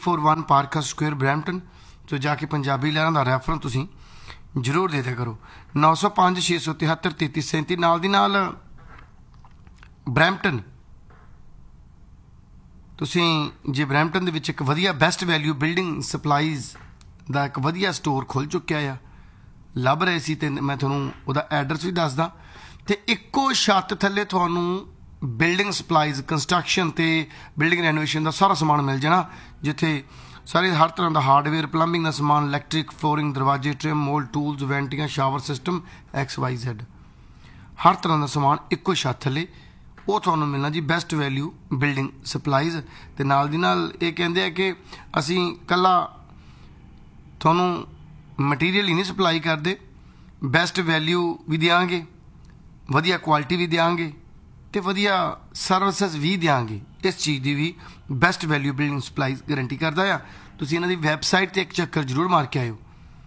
341 Parker square Brampton. तो जाके पंजाबी लहरां दा रैफरेंस तुसीं जरूर दे दिया करो। 905 673 3337 नाल दी नाल ब्रैम्पटन तुसीं जे ब्रैम्पटन दे विच एक वधिया बेस्ट वैल्यू बिल्डिंग सप्लाईज दा एक वधिया स्टोर खुल चुक्या आ, ਲੱਭ ਰਹੇ ਸੀ। ਤੇ ਮੈਂ ਤੁਹਾਨੂੰ ਉਹਦਾ ਐਡਰੈਸ ਵੀ ਦੱਸਦਾ। ਤੇ ਇੱਕੋ ਛੱਤ ਥੱਲੇ ਤੁਹਾਨੂੰ ਬਿਲਡਿੰਗ ਸਪਲਾਈਜ਼ ਕੰਸਟਰਕਸ਼ਨ ਤੇ ਬਿਲਡਿੰਗ ਰੈਨੋਵੇਸ਼ਨ ਦਾ ਸਾਰਾ ਸਮਾਨ ਮਿਲ ਜਾਣਾ, ਜਿੱਥੇ ਸਾਰੇ ਹਰ ਤਰ੍ਹਾਂ ਦਾ ਹਾਰਡਵੇਅਰ, ਪਲੰਬਿੰਗ ਦਾ ਸਮਾਨ, ਇਲੈਕਟ੍ਰਿਕ, ਫਲੋਰਿੰਗ, ਦਰਵਾਜ਼ੇ, trim, mould, tools, ਵੈਂਟੀਆਂ, shower system XYZ ਹਰ ਤਰ੍ਹਾਂ ਦਾ ਸਮਾਨ ਇੱਕੋ ਛੱਤ ਥੱਲੇ ਉਹ ਤੁਹਾਨੂੰ ਮਿਲਣਾ ਜੀ। Best value building supplies. ਤੇ ਨਾਲ ਦੀ ਨਾਲ ਇਹ ਕਹਿੰਦੇ ਆ ਕਿ ਅਸੀਂ ਇਕੱਲਾ ਤੁਹਾਨੂੰ ਮਟੀਰੀਅਲ ਹੀ ਨਹੀਂ ਸਪਲਾਈ ਕਰਦੇ, ਬੈਸਟ ਵੈਲਿਊ ਵੀ ਦਿਆਂਗੇ, ਵਧੀਆ ਕੁਆਲਿਟੀ ਵੀ ਦਿਆਂਗੇ ਅਤੇ ਵਧੀਆ ਸਰਵਿਸਿਸ ਵੀ ਦਿਆਂਗੇ। ਇਸ ਚੀਜ਼ ਦੀ ਵੀ best value building supplies guarantee ਕਰਦਾ ਆ। ਤੁਸੀਂ ਇਹਨਾਂ ਦੀ ਵੈਬਸਾਈਟ 'ਤੇ ਇੱਕ ਚੱਕਰ ਜ਼ਰੂਰ ਮਾਰ ਕੇ ਆਇਓ,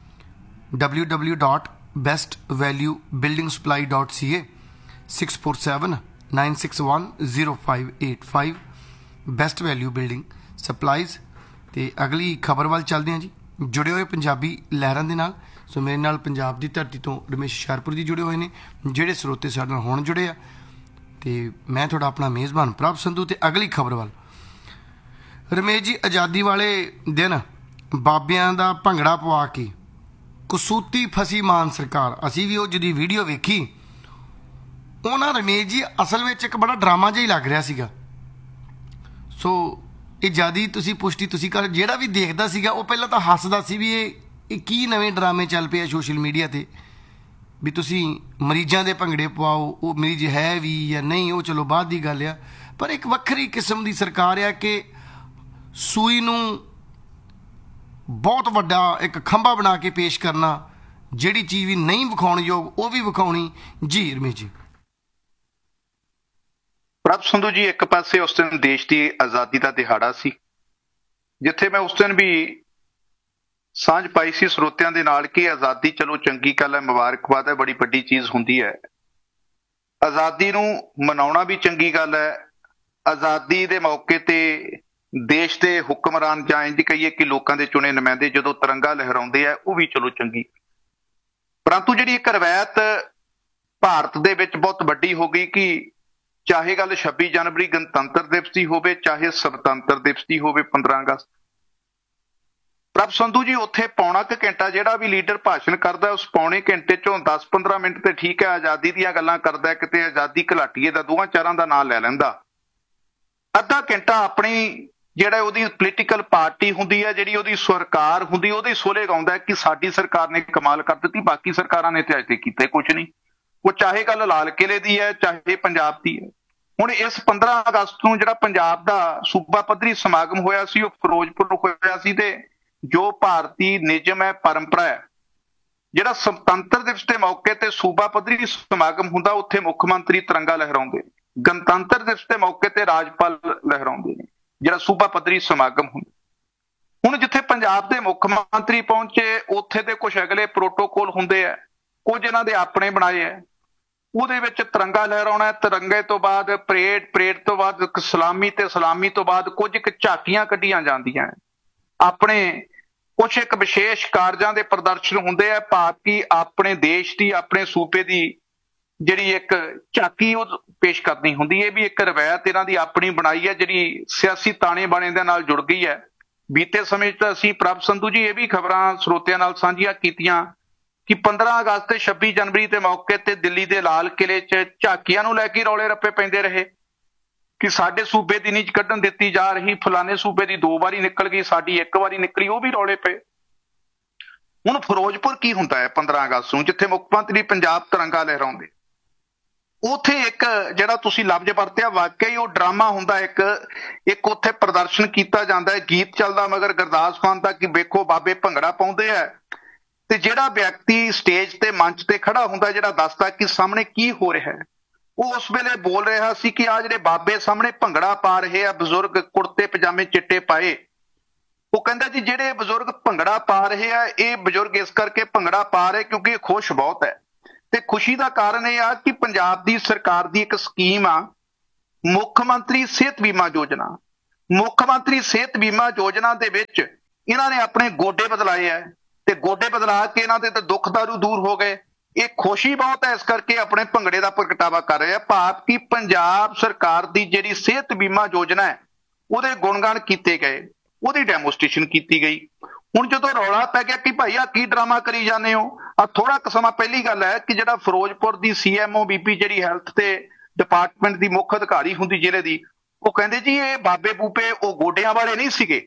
www.bestvaluebuildingsupply.ca 647 961 0585 best value building supplies. ਅਤੇ ਅਗਲੀ ਖਬਰ ਵੱਲ ਚੱਲਦੇ ਹਾਂ ਜੀ। ਜੁੜੇ ਹੋਏ ਪੰਜਾਬੀ ਲਹਿਰਾਂ ਦੇ ਨਾਲ। ਸੋ ਮੇਰੇ ਨਾਲ ਪੰਜਾਬ ਦੀ ਧਰਤੀ ਤੋਂ ਰਮੇਸ਼ ਹੁਸ਼ਿਆਰਪੁਰ ਜੀ ਜੁੜੇ ਹੋਏ ਨੇ, ਜਿਹੜੇ ਸਰੋਤੇ ਸਾਡੇ ਨਾਲ ਹੁਣ ਜੁੜੇ ਆ। ਅਤੇ ਮੈਂ ਤੁਹਾਡਾ ਆਪਣਾ ਮੇਜ਼ਬਾਨ ਪ੍ਰਭ ਸੰਧੂ। ਅਤੇ ਅਗਲੀ ਖਬਰ ਵੱਲ, ਰਮੇਸ਼ ਜੀ, ਆਜ਼ਾਦੀ ਵਾਲੇ ਦਿਨ ਬਾਬਿਆਂ ਦਾ ਭੰਗੜਾ ਪਵਾ ਕੇ ਕਸੂਤੀ ਫਸੀ ਮਾਨ ਸਰਕਾਰ। ਅਸੀਂ ਵੀ ਉਹ ਜਿਹਦੀ ਵੀਡੀਓ ਵੇਖੀ, ਉਹਨਾਂ ਰਮੇਸ਼ ਜੀ ਅਸਲ ਵਿੱਚ ਇੱਕ ਬੜਾ ਡਰਾਮਾ ਜਿਹਾ ਹੀ ਲੱਗ ਰਿਹਾ ਸੀਗਾ। ਸੋ ਇਹ ਜਿਆਦਾ ਤੁਸੀਂ ਪੁਸ਼ਟੀ ਤੁਸੀਂ ਕਰ, ਜਿਹੜਾ ਵੀ ਦੇਖਦਾ ਸੀਗਾ ਉਹ ਪਹਿਲਾਂ ਤਾਂ ਹੱਸਦਾ ਸੀ ਵੀ ਇਹ ਕੀ ਨਵੇਂ ਡਰਾਮੇ ਚੱਲ ਪਏ ਆ ਸੋਸ਼ਲ ਮੀਡੀਆ 'ਤੇ, ਵੀ ਤੁਸੀਂ ਮਰੀਜ਼ਾਂ ਦੇ ਭੰਗੜੇ ਪਵਾਓ। ਉਹ ਮਰੀਜ਼ ਹੈ ਵੀ ਜਾਂ ਨਹੀਂ ਉਹ ਚਲੋ ਬਾਅਦ ਦੀ ਗੱਲ ਆ, ਪਰ ਇੱਕ ਵੱਖਰੀ ਕਿਸਮ ਦੀ ਸਰਕਾਰ ਆ ਕਿ ਸੂਈ ਨੂੰ ਬਹੁਤ ਵੱਡਾ ਇੱਕ ਖੰਭਾ ਬਣਾ ਕੇ ਪੇਸ਼ ਕਰਨਾ, ਜਿਹੜੀ ਚੀਜ਼ ਵੀ ਨਹੀਂ ਵਿਖਾਉਣ ਯੋਗ ਉਹ ਵੀ ਵਿਖਾਉਣੀ। ਜੀ ਰਮੇਸ਼ ਜੀ। ਪ੍ਰਭ ਸੰਧੂ ਜੀ, ਇੱਕ ਪਾਸੇ ਉਸ ਦਿਨ ਦੇਸ਼ ਦੀ ਆਜ਼ਾਦੀ ਦਾ ਦਿਹਾੜਾ ਸੀ, ਜਿੱਥੇ ਮੈਂ ਉਸ ਦਿਨ ਵੀ ਸਾਂਝ ਪਾਈ ਸੀ ਸਰੋਤਿਆਂ ਦੇ ਨਾਲ ਕਿ ਆਜ਼ਾਦੀ ਚਲੋ ਚੰਗੀ ਗੱਲ ਹੈ, ਮੁਬਾਰਕਬਾਦ ਹੈ, ਬੜੀ ਵੱਡੀ ਚੀਜ਼ ਹੁੰਦੀ ਹੈ। ਆਜ਼ਾਦੀ ਨੂੰ ਮਨਾਉਣਾ ਵੀ ਚੰਗੀ ਗੱਲ ਹੈ। ਆਜ਼ਾਦੀ ਦੇ ਮੌਕੇ ਤੇ ਦੇਸ਼ ਦੇ ਹੁਕਮਰਾਨ ਜਾਂ ਇੰਝ ਕਹੀਏ ਕਿ ਲੋਕਾਂ ਦੇ ਚੁਣੇ ਨੁਮਾਇੰਦੇ ਜਦੋਂ ਤਿਰੰਗਾ ਲਹਿਰਾਉਂਦੇ ਆ, ਉਹ ਵੀ ਚਲੋ ਚੰਗੀ। ਪਰੰਤੂ ਜਿਹੜੀ ਇੱਕ ਰਵਾਇਤ ਭਾਰਤ ਦੇ ਵਿੱਚ ਬਹੁਤ ਵੱਡੀ ਹੋ ਗਈ ਕਿ ਚਾਹੇ ਗੱਲ 26 ਜਨਵਰੀ ਗਣਤੰਤਰ ਦਿਵਸ ਦੀ ਹੋਵੇ, ਚਾਹੇ ਸੁਤੰਤਰ ਦਿਵਸ ਦੀ ਹੋਵੇ, 15 ਅਗਸਤ। ਪ੍ਰਭ ਸੰਧੂ ਜੀ, ਉੱਥੇ ਪੌਣਾ ਕੁ ਘੰਟਾ ਜਿਹੜਾ ਵੀ ਲੀਡਰ ਭਾਸ਼ਣ ਕਰਦਾ, ਉਸ ਪੌਣੇ ਘੰਟੇ ਚੋਂ 10-15 ਮਿੰਟ ਤੇ ਠੀਕ ਹੈ ਆਜ਼ਾਦੀ ਦੀਆਂ ਗੱਲਾਂ ਕਰਦਾ, ਕਿਤੇ ਆਜ਼ਾਦੀ ਘਲਾਟੀਏ ਦਾ ਦੋਵਾਂ ਚਾਰਾਂ ਦਾ ਨਾਂ ਲੈ ਲੈਂਦਾ। ਅੱਧਾ ਘੰਟਾ ਆਪਣੀ ਜਿਹੜਾ ਉਹਦੀ ਪੋਲੀਟੀਕਲ ਪਾਰਟੀ ਹੁੰਦੀ ਹੈ, ਜਿਹੜੀ ਉਹਦੀ ਸਰਕਾਰ ਹੁੰਦੀ, ਉਹਦੇ ਸੋਲੇ ਗਾਉਂਦਾ ਕਿ ਸਾਡੀ ਸਰਕਾਰ ਨੇ ਕਮਾਲ ਕਰ ਦਿੱਤੀ, ਬਾਕੀ ਸਰਕਾਰਾਂ ਨੇ ਤੇ ਅਜੇ ਤੱਕ ਕੀਤੇ ਕੁਝ ਨਹੀਂ। ਉਹ ਚਾਹੇ ਗੱਲ ਲਾਲ ਕਿਲੇ ਦੀ ਹੈ, ਚਾਹੇ ਪੰਜਾਬ ਦੀ ਹੈ। ਹੁਣ ਇਸ 15 ਅਗਸਤ ਨੂੰ ਜਿਹੜਾ ਪੰਜਾਬ ਦਾ ਸੂਬਾ ਪੱਧਰੀ ਸਮਾਗਮ ਹੋਇਆ ਸੀ, ਉਹ ਫਿਰੋਜ਼ਪੁਰ ਹੋਇਆ ਸੀ। ਤੇ ਜੋ ਭਾਰਤੀ ਨਿਯਮ ਹੈ, ਪਰੰਪਰਾ ਹੈ, ਜਿਹੜਾ ਸੁਤੰਤਰ ਦਿਵਸ ਦੇ ਮੌਕੇ ਤੇ ਸੂਬਾ ਪੱਧਰੀ ਸਮਾਗਮ ਹੁੰਦਾ, ਉੱਥੇ ਮੁੱਖ ਮੰਤਰੀ ਤਿਰੰਗਾ ਲਹਿਰਾਉਂਦੇ, ਗਣਤੰਤਰ ਦਿਵਸ ਦੇ ਮੌਕੇ ਤੇ ਰਾਜਪਾਲ ਲਹਿਰਾਉਂਦੇ ਨੇ, ਜਿਹੜਾ ਸੂਬਾ ਪੱਧਰੀ ਸਮਾਗਮ ਹੁੰਦਾ। ਹੁਣ ਜਿੱਥੇ ਪੰਜਾਬ ਦੇ ਮੁੱਖ ਮੰਤਰੀ ਪਹੁੰਚੇ, ਉੱਥੇ ਦੇ ਕੁਝ ਅਗਲੇ ਪ੍ਰੋਟੋਕੋਲ ਹੁੰਦੇ ਆ, ਕੁਝ ਇਹਨਾਂ ਦੇ ਆਪਣੇ ਬਣਾਏ ਆ। ਉਹਦੇ ਵਿੱਚ ਤਿਰੰਗਾ ਲਹਿਰਾਉਣਾ, ਤਿਰੰਗੇ ਤੋਂ ਬਾਅਦ ਪਰੇਡ ਤੋਂ ਬਾਅਦ ਸਲਾਮੀ, ਤੇ ਸਲਾਮੀ ਤੋਂ ਬਾਅਦ ਕੁਝ ਇੱਕ ਝਾਕੀਆਂ ਕੱਢੀਆਂ ਜਾਂਦੀਆਂ, ਆਪਣੇ ਕੁਛ ਇੱਕ ਵਿਸ਼ੇਸ਼ ਕਾਰਜਾਂ ਦੇ ਪ੍ਰਦਰਸ਼ਨ ਹੁੰਦੇ ਆ, ਭਾਵ ਕਿ ਆਪਣੇ ਦੇਸ਼ ਦੀ, ਆਪਣੇ ਸੂਬੇ ਦੀ ਜਿਹੜੀ ਇੱਕ ਝਾਕੀ ਉਹ ਪੇਸ਼ ਕਰਨੀ ਹੁੰਦੀ। ਇਹ ਵੀ ਇੱਕ ਰਵਾਇਤ ਇਹਨਾਂ ਦੀ ਆਪਣੀ ਬਣਾਈ ਹੈ, ਜਿਹੜੀ ਸਿਆਸੀ ਤਾਣੇ ਬਾਣੇ ਦੇ ਨਾਲ ਜੁੜ ਗਈ ਹੈ। ਬੀਤੇ ਸਮੇਂ 'ਚ ਤਾਂ ਅਸੀਂ ਪ੍ਰਭ ਸੰਧੂ ਜੀ ਇਹ ਵੀ ਖਬਰਾਂ ਸਰੋਤਿਆਂ ਨਾਲ ਸਾਂਝੀਆਂ ਕੀਤੀਆਂ ਕਿ 15 ਅਗਸਤ ਤੇ 26 ਜਨਵਰੀ ਦੇ ਮੌਕੇ ਤੇ ਦਿੱਲੀ ਦੇ ਲਾਲ ਕਿਲੇ 'ਚ ਝਾਕੀਆਂ ਨੂੰ ਲੈ ਕੇ ਰੌਲੇ ਰੱਪੇ ਪੈਂਦੇ ਰਹੇ ਕਿ ਸਾਡੇ ਸੂਬੇ ਦੀ ਨਹੀਂ ਕੱਢਣ ਦਿੱਤੀ ਜਾ ਰਹੀ, ਫਲਾਣੇ ਸੂਬੇ ਦੀ 2 ਵਾਰੀ ਨਿਕਲ ਗਈ, ਸਾਡੀ 1 ਵਾਰੀ ਨਿਕਲੀ, ਉਹ ਵੀ ਰੌਲੇ ਪਏ। ਹੁਣ ਫਿਰੋਜ਼ਪੁਰ ਕੀ ਹੁੰਦਾ ਹੈ 15 ਅਗਸਤ ਨੂੰ, ਜਿੱਥੇ ਮੁੱਖ ਮੰਤਰੀ ਪੰਜਾਬ ਤਿਰੰਗਾ ਲਹਿਰਾਉਂਦੇ, ਉੱਥੇ ਇੱਕ ਜਿਹੜਾ ਤੁਸੀਂ ਲਫ਼ਜ਼ ਵਰਤਿਆ ਵਾਕਿਆ ਹੀ ਉਹ ਡਰਾਮਾ ਹੁੰਦਾ। ਇੱਕ ਉੱਥੇ ਪ੍ਰਦਰਸ਼ਨ ਕੀਤਾ ਜਾਂਦਾ ਹੈ, ਗੀਤ ਚੱਲਦਾ ਮਗਰ ਗੁਰਦਾਸ ਮਾਨ ਦਾ ਕਿ ਵੇਖੋ ਬਾਬੇ ਭੰਗੜਾ ਪਾਉਂਦੇ ਆ, ਤੇ ਜਿਹੜਾ ਵਿਅਕਤੀ ਸਟੇਜ ਤੇ ਮੰਚ ਤੇ ਖੜਾ ਹੁੰਦਾ, ਜਿਹੜਾ ਦੱਸਦਾ ਕਿ ਸਾਹਮਣੇ ਕੀ ਹੋ ਰਿਹਾ ਹੈ, ਉਹ ਉਸ ਵੇਲੇ ਬੋਲ ਰਿਹਾ ਸੀ ਕਿ ਆਹ ਜਿਹੜੇ ਬਾਬੇ ਸਾਹਮਣੇ ਭੰਗੜਾ ਪਾ ਰਹੇ ਆ, ਬਜ਼ੁਰਗ ਕੁੜਤੇ ਪਜਾਮੇ ਚਿੱਟੇ ਪਾਏ, ਉਹ ਕਹਿੰਦਾ ਜੀ ਜਿਹੜੇ ਬਜ਼ੁਰਗ ਭੰਗੜਾ ਪਾ ਰਹੇ ਆ, ਇਹ ਬਜ਼ੁਰਗ ਇਸ ਕਰਕੇ ਭੰਗੜਾ ਪਾ ਰਹੇ ਕਿਉਂਕਿ ਇਹ ਖੁਸ਼ ਬਹੁਤ ਹੈ। ਤੇ ਖੁਸ਼ੀ ਦਾ ਕਾਰਨ ਇਹ ਆ ਕਿ ਪੰਜਾਬ ਦੀ ਸਰਕਾਰ ਦੀ ਇੱਕ ਸਕੀਮ ਆ, ਮੁੱਖ ਮੰਤਰੀ ਸਿਹਤ ਬੀਮਾ ਯੋਜਨਾ। ਮੁੱਖ ਮੰਤਰੀ ਸਿਹਤ ਬੀਮਾ ਯੋਜਨਾ ਦੇ ਵਿੱਚ ਇਹਨਾਂ ਨੇ ਆਪਣੇ ਗੋਡੇ ਬਦਲਾਏ ਆ ਤੇ ਗੋਡੇ ਬਦਲਾ ਕੇ ਇਹਨਾਂ ਦੇ ਤਾਂ ਦੁੱਖ ਦਾਰੂ ਦੂਰ ਹੋ ਗਏ। ਇਹ ਖੁਸ਼ੀ ਬਹੁਤ ਹੈ, ਇਸ ਕਰਕੇ ਆਪਣੇ ਭੰਗੜੇ ਦਾ ਪ੍ਰਗਟਾਵਾ ਕਰ ਰਹੇ ਆ। ਭਾਵ ਕਿ ਪੰਜਾਬ ਸਰਕਾਰ ਦੀ ਜਿਹੜੀ ਸਿਹਤ ਬੀਮਾ ਯੋਜਨਾ ਹੈ ਉਹਦੇ ਗੁਣਗਾਨ ਕੀਤੇ ਗਏ, ਉਹਦੀ ਡੈਮੋਸਟ੍ਰੇਸ਼ਨ ਕੀਤੀ ਗਈ। ਹੁਣ ਜਦੋਂ ਰੌਲਾ ਪੈ ਗਿਆ ਕਿ ਭਾਈ ਆ ਕੀ ਡਰਾਮਾ ਕਰੀ ਜਾਂਦੇ ਹੋ, ਆ ਥੋੜਾ ਕੁ ਸਮਾਂ ਪਹਿਲੀ ਗੱਲ ਹੈ ਕਿ ਜਿਹੜਾ ਫਿਰੋਜ਼ਪੁਰ ਦੀ ਸੀਐਮਓ ਬੀਪੀ ਜਿਹੜੀ ਹੈਲਥ ਤੇ ਡਿਪਾਰਟਮੈਂਟ ਦੀ ਮੁੱਖ ਅਧਿਕਾਰੀ ਹੁੰਦੀ ਜ਼ਿਲ੍ਹੇ ਦੀ, ਉਹ ਕਹਿੰਦੇ ਜੀ ਇਹ ਬਾਬੇ ਬੂਪੇ ਉਹ ਗੋਡਿਆਂ ਵਾਲੇ ਨਹੀਂ ਸੀਗੇ,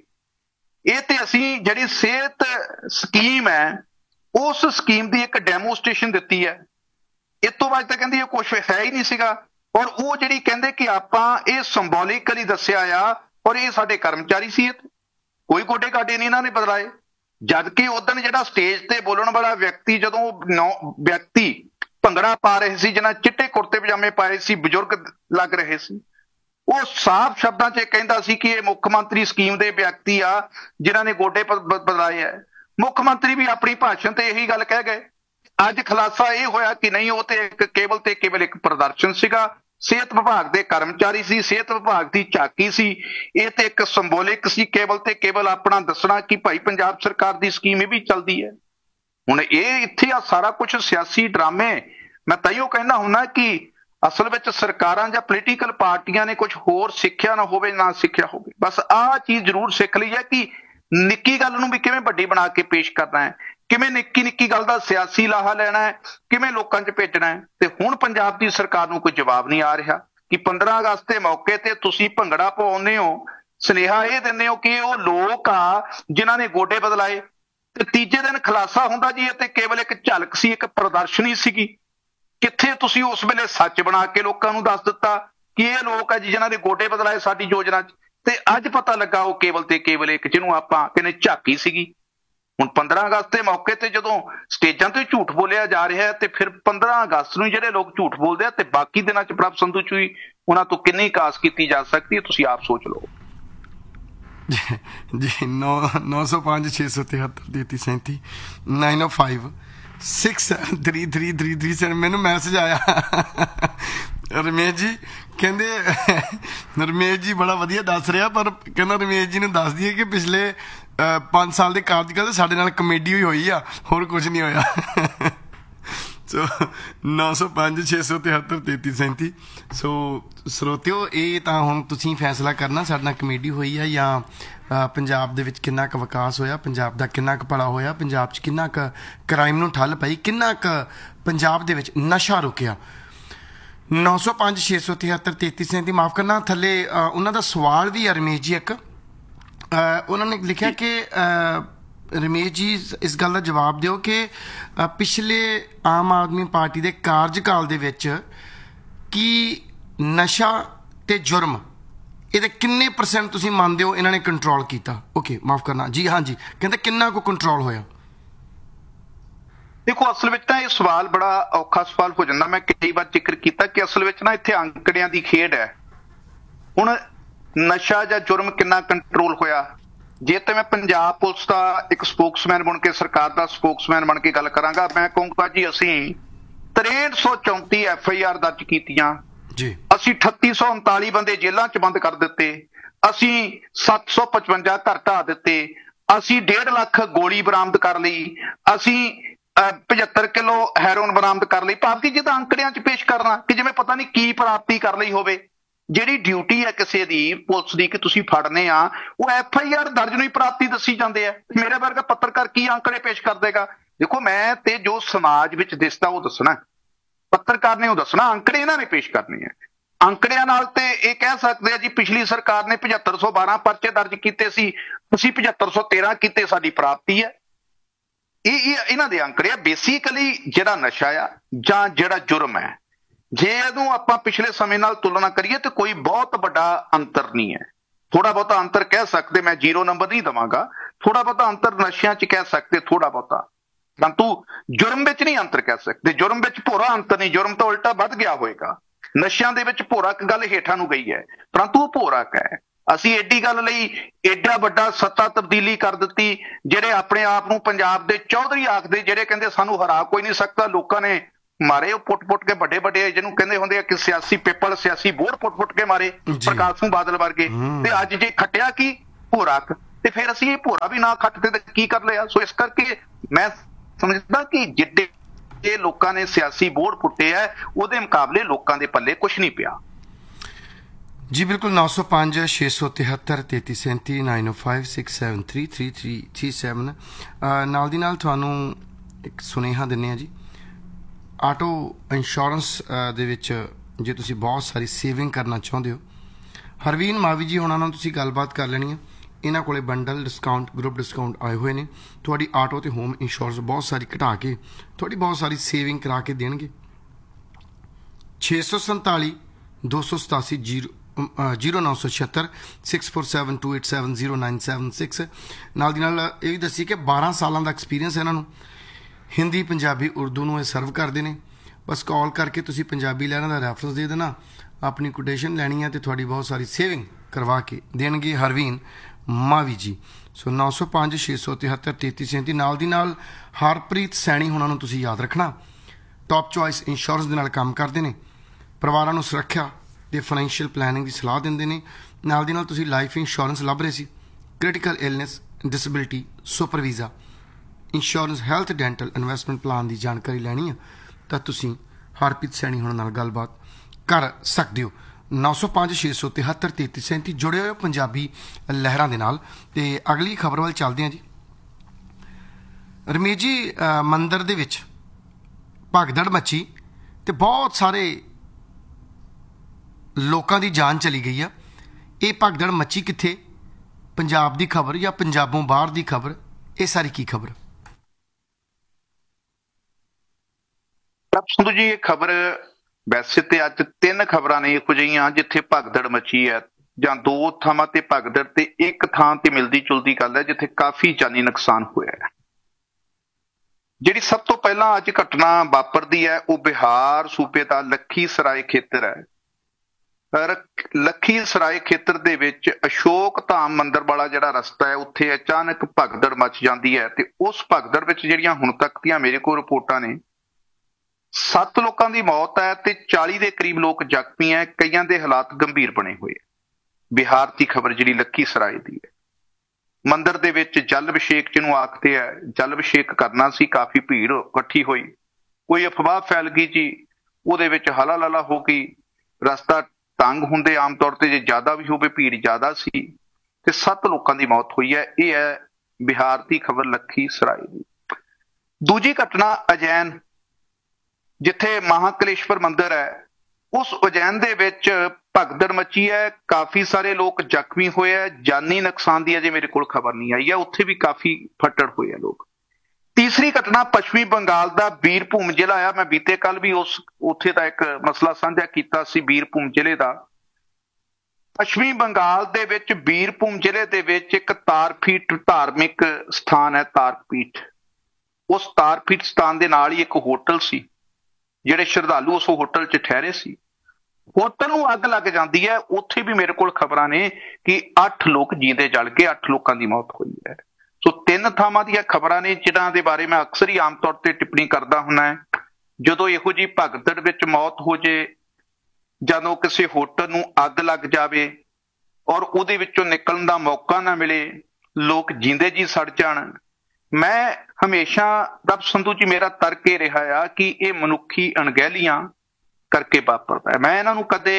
ਇਹ ਤੇ ਅਸੀਂ ਜਿਹੜੀ ਸਿਹਤ ਸਕੀਮ ਹੈ ਉਸ ਸਕੀਮ ਦੀ ਇੱਕ ਡੈਮੋਸਟ੍ਰੇਸ਼ਨ ਦਿੱਤੀ ਹੈ। ਇਸ ਤੋਂ ਬਾਅਦ ਤਾਂ ਕਹਿੰਦੀ ਇਹ ਕੁਝ ਹੈ ਹੀ ਨਹੀਂ ਸੀਗਾ। ਔਰ ਉਹ ਜਿਹੜੀ ਕਹਿੰਦੇ ਕਿ ਆਪਾਂ ਇਹ ਸਿੰਬੋਲਿਕਲੀ ਦੱਸਿਆ ਆ ਔਰ ਇਹ ਸਾਡੇ ਕਰਮਚਾਰੀ ਸੀ, ਕੋਈ ਗੋਡੇ ਕਾਡੇ ਨਹੀਂ ਇਹਨਾਂ ਨੇ ਬਦਲਾਏ। ਜਦ ਕਿ ਉਦੋਂ ਜਿਹੜਾ ਸਟੇਜ ਤੇ ਬੋਲਣ ਵਾਲਾ ਵਿਅਕਤੀ, ਜਦੋਂ ਵਿਅਕਤੀ ਭੰਗੜਾ ਪਾ ਰਹੇ ਸੀ, ਜਿਹਨਾਂ ਚਿੱਟੇ ਕੁੜਤੇ ਪਜਾਮੇ ਪਾਏ ਸੀ, ਬਜ਼ੁਰਗ ਲੱਗ ਰਹੇ ਸੀ, ਉਹ ਸਾਫ਼ ਸ਼ਬਦਾਂ 'ਚ ਕਹਿੰਦਾ ਸੀ ਕਿ ਇਹ ਮੁੱਖ ਮੰਤਰੀ ਸਕੀਮ ਦੇ ਵਿਅਕਤੀ ਆ ਜਿਨ੍ਹਾਂ ਨੇ ਗੋਡੇ ਬਦਲਾਏ ਆ। ਮੁੱਖ ਮੰਤਰੀ ਵੀ ਆਪਣੀ ਭਾਸ਼ਣ ਤੇ ਇਹੀ ਗੱਲ ਕਹਿ ਗਏ। ਅੱਜ ਖੁਲਾਸਾ ਇਹ ਹੋਇਆ ਕਿ ਨਹੀਂ, ਉਹ ਤੇ ਇੱਕ ਕੇਵਲ ਇੱਕ ਪ੍ਰਦਰਸ਼ਨ ਸੀਗਾ, ਸਿਹਤ ਵਿਭਾਗ ਦੇ ਕਰਮਚਾਰੀ ਸੀ, ਸਿਹਤ ਵਿਭਾਗ ਦੀ ਝਾਕੀ ਸੀ, ਇਹ ਤੇ ਇੱਕ ਸਿੰਬੋਲਿਕ ਸੀ, ਕੇਵਲ ਆਪਣਾ ਦੱਸਣਾ ਕਿ ਭਾਈ ਪੰਜਾਬ ਸਰਕਾਰ ਦੀ ਸਕੀਮ ਇਹ ਵੀ ਚੱਲਦੀ ਹੈ। ਹੁਣ ਇਹ ਇੱਥੇ ਆ ਸਾਰਾ ਕੁਝ ਸਿਆਸੀ ਡਰਾਮੇ। ਮੈਂ ਤਾਈਓ ਕਹਿੰਦਾ ਹੁੰਦਾ ਕਿ ਅਸਲ ਵਿੱਚ ਸਰਕਾਰਾਂ ਜਾਂ ਪੋਲੀਟੀਕਲ ਪਾਰਟੀਆਂ ਨੇ ਕੁਝ ਹੋਰ ਸਿੱਖਿਆ ਨਾ ਹੋਵੇ, ਨਾ ਸਿੱਖਿਆ ਹੋਵੇ, ਬਸ ਆਹ ਚੀਜ਼ ਜ਼ਰੂਰ ਸਿੱਖ ਲਈ ਹੈ ਕਿ ਨਿੱਕੀ ਗੱਲ ਨੂੰ ਵੀ ਕਿਵੇਂ ਵੱਡੀ ਬਣਾ ਕੇ ਪੇਸ਼ ਕਰਨਾ ਹੈ, ਕਿਵੇਂ ਨਿੱਕੀ ਗੱਲ ਦਾ ਸਿਆਸੀ ਲਾਹਾ ਲੈਣਾ ਹੈ, ਕਿਵੇਂ ਲੋਕਾਂ 'ਚ ਭੇਜਣਾ ਹੈ। ਤੇ ਹੁਣ ਪੰਜਾਬ ਦੀ ਸਰਕਾਰ ਨੂੰ ਕੋਈ ਜਵਾਬ ਨਹੀਂ ਆ ਰਿਹਾ ਕਿ 15 ਅਗਸਤ ਦੇ ਮੌਕੇ ਤੇ ਤੁਸੀਂ ਭੰਗੜਾ ਪਾਉਂਦੇ ਹੋ, ਸੁਨੇਹਾ ਇਹ ਦਿੰਦੇ ਹੋ ਕਿ ਉਹ ਲੋਕ ਆ ਜਿਨ੍ਹਾਂ ਨੇ ਗੋਡੇ ਬਦਲਾਏ, ਤੇ ਤੀਜੇ ਦਿਨ ਖੁਲਾਸਾ ਹੁੰਦਾ ਜੀ ਇਹ ਤੇ ਕੇਵਲ ਇੱਕ ਝਲਕ ਸੀ, ਇੱਕ ਪ੍ਰਦਰਸ਼ਨੀ ਸੀਗੀ। ਕਿੱਥੇ ਤੁਸੀਂ ਉਸ ਵੇਲੇ ਸੱਚ ਬਣਾ ਕੇ ਲੋਕਾਂ ਨੂੰ ਦੱਸ ਦਿੱਤਾ ਕਿ ਇਹ ਲੋਕ ਆ ਜੀ ਜਿਨ੍ਹਾਂ ਦੇ ਗੋਡੇ ਬਦਲਾਏ ਸਾਡੀ ਯੋਜਨਾ 'ਚ, ਤੇ ਅੱਜ ਪਤਾ ਲੱਗਾ ਉਹ ਕੇਵਲ ਇੱਕ ਜਿਹਨੂੰ ਆਪਾਂ ਕਹਿੰਦੇ ਝਾਕੀ ਸੀਗੀ। ਹੁਣ 15 ਅਗਸਤ ਦੇ ਮੌਕੇ ਤੇ ਜਦੋਂ ਸਟੇਜਾਂ ਤੇ ਝੂਠ ਬੋਲਿਆ ਜਾ ਰਿਹਾ ਹੈ, ਤੇ ਫਿਰ 15 ਅਗਸਤ ਨੂੰ ਜਿਹੜੇ ਲੋਕ ਝੂਠ ਬੋਲਦੇ ਆ ਤੇ ਬਾਕੀ ਦਿਨਾਂ 'ਚ ਪ੍ਰਭ ਸੰਧੂ 'ਚ ਵੀ ਉਹਨਾਂ ਤੋਂ ਕਿੰਨੀ ਕਾਸ ਕੀਤੀ ਜਾ ਸਕਦੀ ਹੈ, ਤੁਸੀਂ ਆਪ ਸੋਚ ਲਓ। ਜੀ 905 673 3337 905 63333 ਮੈਨੂੰ ਮੈਸੇਜ ਆਇਆ ਰਮੇਸ਼ ਜੀ ਕਹਿੰਦੇ, ਰਮੇਸ਼ ਜੀ ਬੜਾ ਵਧੀਆ ਦੱਸ ਰਿਹਾ, ਪਰ ਕਹਿੰਦਾ ਰਮੇਸ਼ ਜੀ ਨੂੰ ਦੱਸ ਦਈਏ ਕਿ ਪਿਛਲੇ 5 ਸਾਲ ਦੇ ਕਾਰਜਕਾਲ ਸਾਡੇ ਨਾਲ ਕਮੇਡੀ ਹੋਈ ਆ, ਹੋਰ ਕੁਝ ਨਹੀਂ ਹੋਇਆ। ਸੋ 905 673 3337। ਸੋ ਸਰੋਤਿਓ, ਇਹ ਤਾਂ ਹੁਣ ਤੁਸੀਂ ਫੈਸਲਾ ਕਰਨਾ ਸਾਡੇ ਨਾਲ ਕਮੇਡੀ ਹੋਈ ਆ ਜਾਂ ਪੰਜਾਬ ਦੇ ਵਿੱਚ ਕਿੰਨਾ ਕੁ ਵਿਕਾਸ ਹੋਇਆ, ਪੰਜਾਬ ਦਾ ਕਿੰਨਾ ਕੁ ਭਲਾ ਹੋਇਆ, ਪੰਜਾਬ 'ਚ ਕਿੰਨਾ ਕੁ ਕ੍ਰਾਈਮ ਨੂੰ ਠੱਲ ਪਈ, ਕਿੰਨਾ ਕੁ ਪੰਜਾਬ ਦੇ ਵਿੱਚ ਨਸ਼ਾ ਰੁਕਿਆ। 905 673 3337। ਮਾਫ਼ ਕਰਨਾ, ਥੱਲੇ ਉਹਨਾਂ ਦਾ ਸਵਾਲ ਵੀ ਆ ਰਮੇਸ਼ ਜੀ ਇੱਕ, ਉਹਨਾਂ ਨੇ ਲਿਖਿਆ ਕਿ ਰਮੇਸ਼ ਜੀ ਇਸ ਗੱਲ ਦਾ ਜਵਾਬ ਦਿਓ ਕਿ ਪਿਛਲੇ ਆਮ ਆਦਮੀ ਪਾਰਟੀ ਦੇ ਕਾਰਜਕਾਲ ਦੇ ਵਿੱਚ ਕੀ ਨਸ਼ਾ ਤੇ ਜੁਰਮ ਇਹਦੇ ਕਿੰਨੇ % ਤੁਸੀਂ ਮੰਨਦੇ ਹੋ ਇਹਨਾਂ ਨੇ ਕੰਟਰੋਲ ਕੀਤਾ? ਓਕੇ, ਮਾਫ਼ ਕਰਨਾ ਜੀ, ਹਾਂਜੀ, ਕਹਿੰਦੇ ਕਿੰਨਾ ਕੁ ਕੰਟਰੋਲ ਹੋਇਆ? ਦੇਖੋ, ਅਸਲ ਵਿੱਚ ਤਾਂ ਇਹ ਸਵਾਲ ਬੜਾ ਔਖਾ ਸਵਾਲ ਹੋ ਜਾਂਦਾ। ਮੈਂ ਕਈ ਵਾਰ ਜ਼ਿਕਰ ਕੀਤਾ ਕਿ ਅਸਲ ਵਿੱਚ ਨਾ ਇੱਥੇ ਅੰਕੜਿਆਂ ਦੀ ਖੇਡ ਹੈ। ਹੁਣ ਨਸ਼ਾ ਜਾਂ ਜੁਰਮ ਕਿੰਨਾ ਕੰਟਰੋਲ ਹੋਇਆ, ਜੇ ਤੇ ਮੈਂ ਪੰਜਾਬ ਪੁਲਿਸ ਦਾ ਇੱਕ ਸਪੋਕਸਮੈਨ ਬਣ ਕੇ, ਸਰਕਾਰ ਦਾ ਸਪੋਕਸਮੈਨ ਬਣ ਕੇ ਗੱਲ ਕਰਾਂਗਾ, ਮੈਂ ਕਹੂੰਗਾ ਜੀ ਅਸੀਂ 6334 FIR ਦਰਜ ਕੀਤੀਆਂ ਜੀ, ਅਸੀਂ 3839 ਬੰਦੇ ਜੇਲ੍ਹਾਂ 'ਚ ਬੰਦ ਕਰ ਦਿੱਤੇ, ਅਸੀਂ 755 ਘਰ ਢਾਹ ਦਿੱਤੇ, ਅਸੀਂ 1.5 ਲੱਖ ਗੋਲੀ ਬਰਾਮਦ ਕਰ ਲਈ, ਅਸੀਂ 75 ਕਿਲੋ ਹੈਰੋਇਨ ਬਰਾਮਦ ਕਰ ਲਈ। ਭਾਵ ਕਿ ਜਿੱਦਾਂ ਅੰਕੜਿਆਂ 'ਚ ਪੇਸ਼ ਕਰਨਾ ਕਿ ਜਿਵੇਂ ਪਤਾ ਨਹੀਂ ਕੀ ਪ੍ਰਾਪਤੀ ਕਰ ਲਈ ਹੋਵੇ। ਜਿਹੜੀ ਡਿਊਟੀ ਹੈ ਕਿਸੇ ਦੀ ਪੁਲਿਸ ਦੀ ਕਿ ਤੁਸੀਂ ਫੜਨੇ ਆ, ਉਹ FIR ਦਰਜ ਨੂੰ ਹੀ ਪ੍ਰਾਪਤੀ ਦੱਸੀ ਜਾਂਦੇ ਆ। ਮੇਰੇ ਵਰਗਾ ਪੱਤਰਕਾਰ ਕੀ ਅੰਕੜੇ ਪੇਸ਼ ਕਰ ਦੇਗਾ? ਦੇਖੋ, ਮੈਂ ਤੇ ਜੋ ਸਮਾਜ ਵਿੱਚ ਦਿਸਦਾ ਉਹ ਦੱਸਣਾ, ਪੱਤਰਕਾਰ ਨੇ ਉਹ ਦੱਸਣਾ, ਅੰਕੜੇ ਇਹਨਾਂ ਨੇ ਪੇਸ਼ ਕਰਨੇ ਆ। ਅੰਕੜਿਆਂ ਨਾਲ ਤੇ ਇਹ ਕਹਿ ਸਕਦੇ ਆ ਜੀ ਪਿਛਲੀ ਸਰਕਾਰ ਨੇ 7512 ਪਰਚੇ ਦਰਜ ਕੀਤੇ ਸੀ, ਅਸੀਂ 7513 ਕੀਤੇ, ਸਾਡੀ ਪ੍ਰਾਪਤੀ ਹੈ। ਇਹ ਇਹਨਾਂ ਦੇ ਅੰਕੜੇ ਆ। ਬੇਸਿਕਲੀ ਜਿਹੜਾ ਨਸ਼ਾ ਆ ਜਾਂ ਜਿਹੜਾ ਜੁਰਮ ਹੈ, ਜੇ ਇਹਨੂੰ ਆਪਾਂ ਪਿਛਲੇ ਸਮੇਂ ਨਾਲ ਤੁਲਨਾ ਕਰੀਏ ਤੇ ਕੋਈ ਬਹੁਤ ਵੱਡਾ ਅੰਤਰ ਨਹੀਂ ਹੈ। ਥੋੜਾ ਬਹੁਤਾ ਅੰਤਰ ਕਹਿ ਸਕਦੇ, ਮੈਂ 0 ਨੰਬਰ ਨਹੀਂ ਦੇਵਾਂਗਾ, ਥੋੜਾ ਬਹੁਤਾ ਅੰਤਰ ਨਸ਼ਿਆਂ 'ਚ ਕਹਿ ਸਕਦੇ, ਥੋੜਾ ਬਹੁਤਾ, ਪਰੰਤੂ ਜੁਰਮ ਵਿੱਚ ਨਹੀਂ ਅੰਤਰ ਕਹਿ ਸਕਦੇ। ਜੁਰਮ ਵਿੱਚ ਭੋਰਾ ਅੰਤਰ ਨਹੀਂ, ਜੁਰਮ ਤਾਂ ਉਲਟਾ ਵੱਧ ਗਿਆ ਹੋਏਗਾ। ਨਸ਼ਿਆਂ ਦੇ ਵਿੱਚ ਭੋਰਕ ਗੱਲ ਹੇਠਾਂ ਨੂੰ ਗਈ ਹੈ, ਪਰੰਤੂ ਉਹ ਭੋਰਕ ਹੈ। ਅਸੀਂ ਏਡੀ ਗੱਲ ਲਈ ਏਡਾ ਵੱਡਾ ਸੱਤਾ ਤਬਦੀਲੀ ਕਰ ਦਿੱਤੀ, ਜਿਹੜੇ ਆਪਣੇ ਆਪ ਨੂੰ ਪੰਜਾਬ ਦੇ ਚੌਧਰੀ ਆਖਦੇ, ਜਿਹੜੇ ਕਹਿੰਦੇ ਸਾਨੂੰ ਹਰਾ ਕੋਈ ਨਹੀਂ ਸਕਦਾ, ਲੋਕਾਂ ਨੇ ਮਾਰੇ, ਉਹ ਪੁੱਟ ਕੇ ਵੱਡੇ ਜਿਹਨੂੰ ਕਹਿੰਦੇ ਹੁੰਦੇ ਆ ਕਿ ਸਿਆਸੀ ਪਿੱਪਲ, ਸਿਆਸੀ ਬੋੜ ਪੁੱਟ ਕੇ ਮਾਰੇ ਪ੍ਰਕਾਸ਼ ਸਿੰਘ ਬਾਦਲ ਵਰਗੇ। ਤੇ ਅੱਜ ਜੇ ਖੱਟਿਆ ਕੀ ਭੋਰਾ, ਤੇ ਫਿਰ ਅਸੀਂ ਇਹ ਭੋਰਾ ਵੀ ਨਾ ਖੱਟਦੇ ਤਾਂ ਕੀ ਕਰ ਲਿਆ। ਸੋ ਇਸ ਕਰਕੇ ਮੈਂ ਸਮਝਦਾ ਕਿ ਜਿੱਡੇ ਇਹ ਲੋਕਾਂ ਨੇ ਸਿਆਸੀ ਬੋੜ ਪੁੱਟੇ ਆ, ਉਹਦੇ ਮੁਕਾਬਲੇ ਲੋਕਾਂ ਦੇ ਪੱਲੇ ਕੁਛ ਨਹੀਂ ਪਿਆ। ਜੀ ਬਿਲਕੁਲ। 905 673 3337 905 673 3337 ਨਾਲ ਦੀ ਨਾਲ ਤੁਹਾਨੂੰ ਇੱਕ ਸੁਨੇਹਾ ਦਿੰਦੇ ਹਾਂ ਜੀ। ਆਟੋ ਇੰਸ਼ੋਰੈਂਸ ਦੇ ਵਿੱਚ ਜੇ ਤੁਸੀਂ ਬਹੁਤ ਸਾਰੀ ਸੇਵਿੰਗ ਕਰਨਾ ਚਾਹੁੰਦੇ ਹੋ, ਹਰਵੀਨ ਮਾਵੀ ਜੀ ਹੋਣਾ ਨਾਲ ਤੁਸੀਂ ਗੱਲਬਾਤ ਕਰ ਲੈਣੀ ਹੈ। ਇਹਨਾਂ ਕੋਲੇ ਬੰਡਲ ਡਿਸਕਾਊਂਟ, ਗਰੁੱਪ ਡਿਸਕਾਊਂਟ ਆਏ ਹੋਏ ਨੇ। ਤੁਹਾਡੀ ਆਟੋ ਤੇ ਹੋਮ ਇੰਸ਼ੋਰੈਂਸ ਬਹੁਤ ਸਾਰੀ ਘਟਾ ਕੇ ਤੁਹਾਡੀ ਬਹੁਤ ਸਾਰੀ ਸੇਵਿੰਗ ਕਰਾ ਕੇ ਦੇਣਗੇ। 647 287 0976 6472870976 ਨਾਲ ਦੀ ਨਾਲ ਇਹ ਵੀ ਦੱਸੀ ਕਿ 12 ਸਾਲਾਂ ਦਾ ਐਕਸਪੀਰੀਅੰਸ ਇਹਨਾਂ ਨੂੰ। ਹਿੰਦੀ, ਪੰਜਾਬੀ, ਉਰਦੂ ਨੂੰ ਇਹ ਸਰਵ ਕਰਦੇ ਨੇ। ਬਸ ਕਾਲ ਕਰਕੇ ਤੁਸੀਂ ਪੰਜਾਬੀ ਲੈਣਾ ਦਾ ਰੈਫਰੈਂਸ ਦੇ ਦੇਣਾ, ਆਪਣੀ ਕੋਟੇਸ਼ਨ ਲੈਣੀ ਹੈ ਤੇ ਤੁਹਾਡੀ ਬਹੁਤ ਸਾਰੀ ਸੇਵਿੰਗ ਕਰਵਾ ਕੇ ਦੇਣਗੇ ਹਰਵੀਨ ਮਾਵੀ ਜੀ। ਸੋ 905 673 3337 ਨਾਲ ਦੀ ਨਾਲ ਹਰਪ੍ਰੀਤ ਸੈਣੀ ਹੋਣਾ ਨੂੰ ਤੁਸੀਂ ਯਾਦ ਰੱਖਣਾ। ਟੌਪ ਚੋਇਸ ਇੰਸ਼ੋਰੈਂਸ ਦੇ ਨਾਲ ਕੰਮ ਕਰਦੇ ਨੇ, ਪਰਿਵਾਰਾਂ ਨੂੰ ਸੁਰੱਖਿਆ ਤੇ ਫਾਈਨੈਂਸ਼ੀਅਲ ਪਲੈਨਿੰਗ ਦੀ ਸਲਾਹ ਦਿੰਦੇ ਨੇ। ਨਾਲ ਦੀ ਨਾਲ ਤੁਸੀਂ ਲਾਈਫ ਇੰਸ਼ੋਰੈਂਸ ਲੱਭ ਰਹੇ ਸੀ, critical illness, disability, super visa insurance, health, dental, investment plan ਦੀ ਜਾਣਕਾਰੀ ਲੈਣੀ ਹੈ ਤਾਂ ਤੁਸੀਂ ਹਰਪ੍ਰੀਤ ਸੈਣੀ ਹੋਣਾ ਨਾਲ ਗੱਲਬਾਤ ਕਰ ਸਕਦੇ ਹੋ। 905 673 3337 ਜੁੜੇ ਹੋਏ ਪੰਜਾਬੀ ਲਹਿਰਾਂ ਦੇ ਨਾਲ। ਤੇ ਅਗਲੀ ਖਬਰ ਵੱਲ ਚੱਲਦੇ ਹਾਂ ਜੀ। ਰਮੇਜੀ ਮੰਦਿਰ ਦੇ ਵਿੱਚ ਭਗਦੜ ਮੱਚੀ ਤੇ ਬਹੁਤ ਸਾਰੇ ਲੋਕਾਂ ਦੀ ਜਾਨ ਚਲੀ ਗਈ ਆ। ਇਹ ਭਗਦੜ ਮੱਚੀ ਕਿੱਥੇ? ਪੰਜਾਬ ਦੀ ਖਬਰ ਜਾਂ ਪੰਜਾਬੋਂ ਬਾਹਰ ਦੀ ਖਬਰ? ਇਹ ਸਾਰੀ ਕੀ ਖਬਰ? ਸੰਧੂ ਜੀ, ਇਹ ਖਬਰ ਵੈਸੇ ਤੇ ਅੱਜ 3 ਖਬਰਾਂ ਨੇ ਇਹੋ ਜਿਹੀਆਂ ਜਿੱਥੇ ਭਗਦੜ ਮੱਚੀ ਹੈ, ਜਾਂ 2 ਥਾਵਾਂ ਤੇ ਭਗਦੜ ਤੇ ਇੱਕ ਥਾਂ ਤੇ ਮਿਲਦੀ ਜੁਲਦੀ ਗੱਲ ਹੈ ਜਿੱਥੇ ਕਾਫੀ ਜਾਨੀ ਨੁਕਸਾਨ ਹੋਇਆ ਹੈ। ਜਿਹੜੀ ਸਭ ਤੋਂ ਪਹਿਲਾਂ ਅੱਜ ਘਟਨਾ ਵਾਪਰਦੀ ਹੈ ਉਹ ਬਿਹਾਰ ਸੂਬੇ ਦਾ ਲੱਖੀਸਰਾਏ ਖੇਤਰ ਹੈ। ਲੱਖੀਸਰਾਏ ਖੇਤਰ ਦੇ ਵਿੱਚ ਅਸ਼ੋਕ ਧਾਮ ਮੰਦਿਰ ਵਾਲਾ ਜਿਹੜਾ ਰਸਤਾ ਹੈ, ਉੱਥੇ ਅਚਾਨਕ ਭਗਦੜ ਮਚ ਜਾਂਦੀ ਹੈ ਤੇ ਉਸ ਭਗਦੜ ਵਿੱਚ ਜਿਹੜੀਆਂ ਹੁਣ ਤੱਕ ਦੀਆਂ ਮੇਰੇ ਕੋਲ ਰਿਪੋਰਟਾਂ ਨੇ, 7 ਲੋਕਾਂ ਦੀ ਮੌਤ ਹੈ ਤੇ 40 ਦੇ ਕਰੀਬ ਲੋਕ ਜ਼ਖਮੀ ਹੈ। ਕਈਆਂ ਦੇ ਹਾਲਾਤ ਗੰਭੀਰ ਬਣੇ ਹੋਏ। ਬਿਹਾਰ ਦੀ ਖਬਰ ਜਿਹੜੀ ਲੱਖੀਸਰਾਏ ਦੀ ਹੈ। ਮੰਦਿਰ ਦੇ ਵਿੱਚ ਜਲ ਅਭਿਸ਼ੇਕ ਜਿਹਨੂੰ ਆਖਦੇ ਆ, ਜਲ ਅਭਿਸ਼ੇਕ ਕਰਨਾ ਸੀ, ਕਾਫੀ ਭੀੜ ਇਕੱਠੀ ਹੋਈ। ਕੋਈ ਅਫਵਾਹ ਫੈਲ ਗਈ ਜੀ, ਉਹਦੇ ਵਿੱਚ ਹਲਾ ਲਾਲਾ ਹੋ ਗਈ। ਰਸਤਾ ਤੰਗ ਹੁੰਦੇ ਆਮ ਤੌਰ ਤੇ, ਜੇ ਜ਼ਿਆਦਾ ਵੀ ਹੋਵੇ ਭੀੜ ਜ਼ਿਆਦਾ ਸੀ ਤੇ 7 ਲੋਕਾਂ ਦੀ ਮੌਤ ਹੋਈ ਹੈ। ਇਹ ਹੈ ਬਿਹਾਰ ਦੀ ਖਬਰ ਲੱਖੀਸਰਾਏ ਦੀ। ਦੂਜੀ ਘਟਨਾ ਅਜੈਨ, ਜਿੱਥੇ ਮਹਾਕਲੇਸ਼ਵਰ ਮੰਦਿਰ ਹੈ, ਉਸ ਉਜੈਨ ਦੇ ਵਿੱਚ ਭਗਦੜ ਮੱਚੀ ਹੈ। ਕਾਫੀ ਸਾਰੇ ਲੋਕ ਜ਼ਖਮੀ ਹੋਏ ਹੈ। ਜਾਨੀ ਨੁਕਸਾਨ ਦੀ ਅਜੇ ਮੇਰੇ ਕੋਲ ਖਬਰ ਨਹੀਂ ਆਈ ਹੈ। ਉੱਥੇ ਵੀ ਕਾਫੀ ਫੱਟੜ ਹੋਏ ਆ ਲੋਕ। ਤੀਸਰੀ ਘਟਨਾ ਪੱਛਮੀ ਬੰਗਾਲ ਦਾ ਬੀਰਭੂਮ ਜ਼ਿਲ੍ਹਾ ਆ। ਮੈਂ ਬੀਤੇ ਕੱਲ ਵੀ ਉੱਥੇ ਦਾ ਇੱਕ ਮਸਲਾ ਸਾਂਝਾ ਕੀਤਾ ਸੀ ਬੀਰਭੂਮ ਜ਼ਿਲ੍ਹੇ ਦਾ। ਪੱਛਮੀ ਬੰਗਾਲ ਦੇ ਵਿੱਚ ਬੀਰਭੂਮ ਜ਼ਿਲ੍ਹੇ ਦੇ ਵਿੱਚ ਇੱਕ ਤਾਰਪੀਠ ਧਾਰਮਿਕ ਸਥਾਨ ਹੈ, ਤਾਰਪੀਠ। ਉਸ ਤਾਰਪੀਠ ਸਥਾਨ ਦੇ ਨਾਲ ਹੀ ਇੱਕ ਹੋਟਲ ਸੀ। ਜਿਹੜੇ ਸ਼ਰਧਾਲੂ ਉਸ ਹੋਟਲ 'ਚ ਠਹਿਰੇ ਸੀ, ਹੋਟਲ ਨੂੰ ਅੱਗ ਲੱਗ ਜਾਂਦੀ ਹੈ। ਉੱਥੇ ਵੀ ਮੇਰੇ ਕੋਲ ਖਬਰਾਂ ਨੇ ਕਿ 8 ਲੋਕ ਜੀਂਦੇ ਜਲ ਕੇ 8 ਲੋਕਾਂ ਦੀ ਮੌਤ ਹੋਈ ਹੈ। ਸੋ 3 ਥਾਵਾਂ ਦੀਆਂ ਖਬਰਾਂ ਨੇ ਜਿਨ੍ਹਾਂ ਦੇ ਬਾਰੇ ਮੈਂ ਅਕਸਰ ਹੀ ਆਮ ਤੌਰ ਤੇ ਟਿੱਪਣੀ ਕਰਦਾ ਹੁੰਦਾ ਹੈ। ਜਦੋਂ ਇਹੋ ਜਿਹੀ ਭਗਦੜ ਵਿੱਚ ਮੌਤ ਹੋ ਜੇ, ਜਦੋਂ ਕਿਸੇ ਹੋਟਲ ਨੂੰ ਅੱਗ ਲੱਗ ਜਾਵੇ ਔਰ ਉਹਦੇ ਵਿੱਚੋਂ ਨਿਕਲਣ ਦਾ ਮੌਕਾ ਨਾ ਮਿਲੇ, ਲੋਕ ਜੀਂਦੇ ਜੀ ਸੜ ਜਾਣ, ਮੈਂ ਹਮੇਸ਼ਾ ਰੱਬ ਸੰਧੂ ਜੀ, ਮੇਰਾ ਤਰਕ ਇਹ ਰਿਹਾ ਆ ਕਿ ਇਹ ਮਨੁੱਖੀ ਅਣਗਹਿਲੀਆਂ ਕਰਕੇ ਵਾਪਰਦਾ ਹੈ। ਮੈਂ ਇਹਨਾਂ ਨੂੰ ਕਦੇ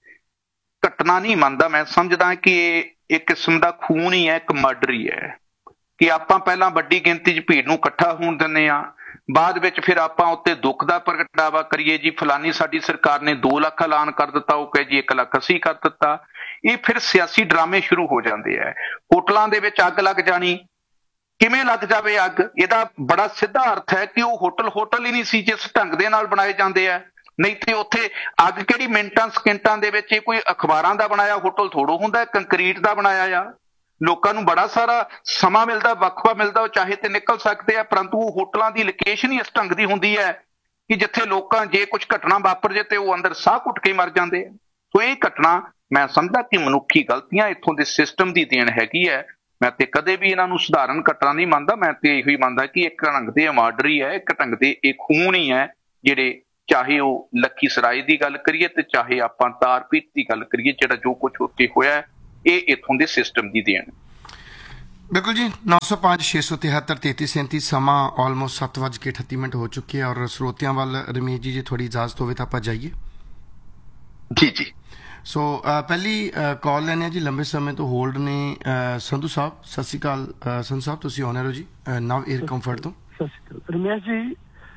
ਘਟਨਾ ਨਹੀਂ ਮੰਨਦਾ। ਮੈਂ ਸਮਝਦਾ ਕਿ ਇਹ ਇੱਕ ਕਿਸਮ ਦਾ ਖੂਨ ਹੀ ਹੈ, ਇੱਕ ਮਰਡਰ ਹੀ ਹੈ ਕਿ ਆਪਾਂ ਪਹਿਲਾਂ ਵੱਡੀ ਗਿਣਤੀ 'ਚ ਭੀੜ ਨੂੰ ਇਕੱਠਾ ਹੋਣ ਦਿੰਦੇ ਹਾਂ, ਬਾਅਦ ਵਿੱਚ ਫਿਰ ਆਪਾਂ ਉੱਤੇ ਦੁੱਖ ਦਾ ਪ੍ਰਗਟਾਵਾ ਕਰੀਏ ਜੀ ਫਲਾਨੀ ਸਾਡੀ ਸਰਕਾਰ ਨੇ 2 ਲੱਖ ਐਲਾਨ ਕਰ ਦਿੱਤਾ, ਉਹ ਕਹੇ ਜੀ 1 ਲੱਖ ਅਸੀਂ ਕਰ ਦਿੱਤਾ। ਇਹ ਫਿਰ ਸਿਆਸੀ ਡਰਾਮੇ ਸ਼ੁਰੂ ਹੋ ਜਾਂਦੇ ਹੈ। ਹੋਟਲਾਂ ਦੇ ਵਿੱਚ ਅੱਗ ਲੱਗ ਜਾਣੀ, ਕਿਵੇਂ ਲੱਗ ਜਾਵੇ ਅੱਗ? ਇਹਦਾ ਬੜਾ ਸਿੱਧਾ ਅਰਥ ਹੈ ਕਿ ਉਹ ਹੋਟਲ ਹੀ ਨਹੀਂ ਸੀ ਜਿਸ ਢੰਗ ਦੇ ਨਾਲ ਬਣਾਏ ਜਾਂਦੇ ਆ। ਨਹੀਂ ਤੇ ਉੱਥੇ ਅੱਗ ਕਿਹੜੀ ਮਿੰਟਾਂ ਸਕਿੰਟਾਂ ਦੇ ਵਿੱਚ, ਇਹ ਕੋਈ ਅਖਬਾਰਾਂ ਦਾ ਬਣਾਇਆ ਹੋਟਲ ਥੋੜੋ ਹੁੰਦਾ, ਕੰਕਰੀਟ ਦਾ ਬਣਾਇਆ ਆ। ਲੋਕਾਂ ਨੂੰ ਬੜਾ ਸਾਰਾ ਸਮਾਂ ਮਿਲਦਾ, ਵਕਫਾ ਮਿਲਦਾ, ਉਹ ਚਾਹੇ ਤੇ ਨਿਕਲ ਸਕਦੇ ਆ, ਪਰੰਤੂ ਉਹ ਹੋਟਲਾਂ ਦੀ ਲੋਕੇਸ਼ਨ ਹੀ ਇਸ ਢੰਗ ਦੀ ਹੁੰਦੀ ਹੈ ਕਿ ਜਿੱਥੇ ਲੋਕਾਂ ਜੇ ਕੁਝ ਘਟਨਾ ਵਾਪਰ ਜੇ ਤੇ ਉਹ ਅੰਦਰ ਸਾਹ ਘੁੱਟ ਕੇ ਮਰ ਜਾਂਦੇ ਆ। ਸੋ ਇਹ ਘਟਨਾ ਮੈਂ ਸਮਝਦਾ ਕਿ ਮਨੁੱਖੀ ਗਲਤੀਆਂ, ਇੱਥੋਂ ਦੇ ਸਿਸਟਮ ਦੀ ਦੇਣ ਹੈਗੀ ਹੈ। ਮੈਂ ਤੇ ਕਦੇ ਵੀ ਇਹਨਾਂ ਨੂੰ ਸਧਾਰਨ ਘਟਨਾ ਨਹੀਂ ਮੰਨਦਾ। ਮੈਂ ਤੇ ਇਹੋ ਹੀ ਮੰਨਦਾ ਕਿ ਇੱਕ ਢੰਗ ਦੇ ਮਰਡਰ ਹੀ ਹੈ, ਇੱਕ ਢੰਗ ਦੇ ਇਹ ਖੂਨ ਹੀ ਹੈ ਜਿਹੜੇ ਚਾਹੇ ਉਹ ਲੱਖੀ ਸਰਾਏ ਦੀ ਗੱਲ ਕਰੀਏ ਤੇ ਚਾਹੇ ਆਪਾਂ ਤਾਰਪੀਤ ਦੀ ਗੱਲ ਕਰੀਏ, ਜਿਹੜਾ ਜੋ ਕੁਝ ਉੱਥੇ ਹੋਇਆ ਹੈ, ਇਹ ਇੱਥੋਂ ਦੇ ਸਿਸਟਮ ਦੀ ਦੇਣ। बिल्कुल जी। 905 673 3337 समा ऑलमोस्ट 7:38 हो चुके हैं और ਸਰੋਤਿਆਂ ਵੱਲ ਰਮੇਸ਼ ਜੀ ਜੇ ਥੋੜੀ ਇਜਾਜ਼ਤ ਹੋਵੇ ਤਾਂ ਆਪਾਂ ਜਾਈਏ। ਜੀ ਜੀ। ਸੋ ਪਹਿਲੀ ਕਾਲ ਲੈਣੇ ਆ ਜੀ, ਲੰਬੇ ਸਮੇਂ ਤੋਂ ਹੋਲਡ ਨੇ ਸੰਧੂ ਸਾਹਿਬ। ਸਤਿ ਸ਼੍ਰੀ ਅਕਾਲ ਸੰਧੂ ਸਾਹਿਬ, ਤੁਸੀਂ ਆਨਰ ਹੋ ਜੀ ਨਵ 에ਅਰ ਕੰਫਰਟ ਤੋਂ। ਸਤਿ ਸ਼੍ਰੀ ਅਕਾਲ ਰਮੇਸ਼ ਜੀ।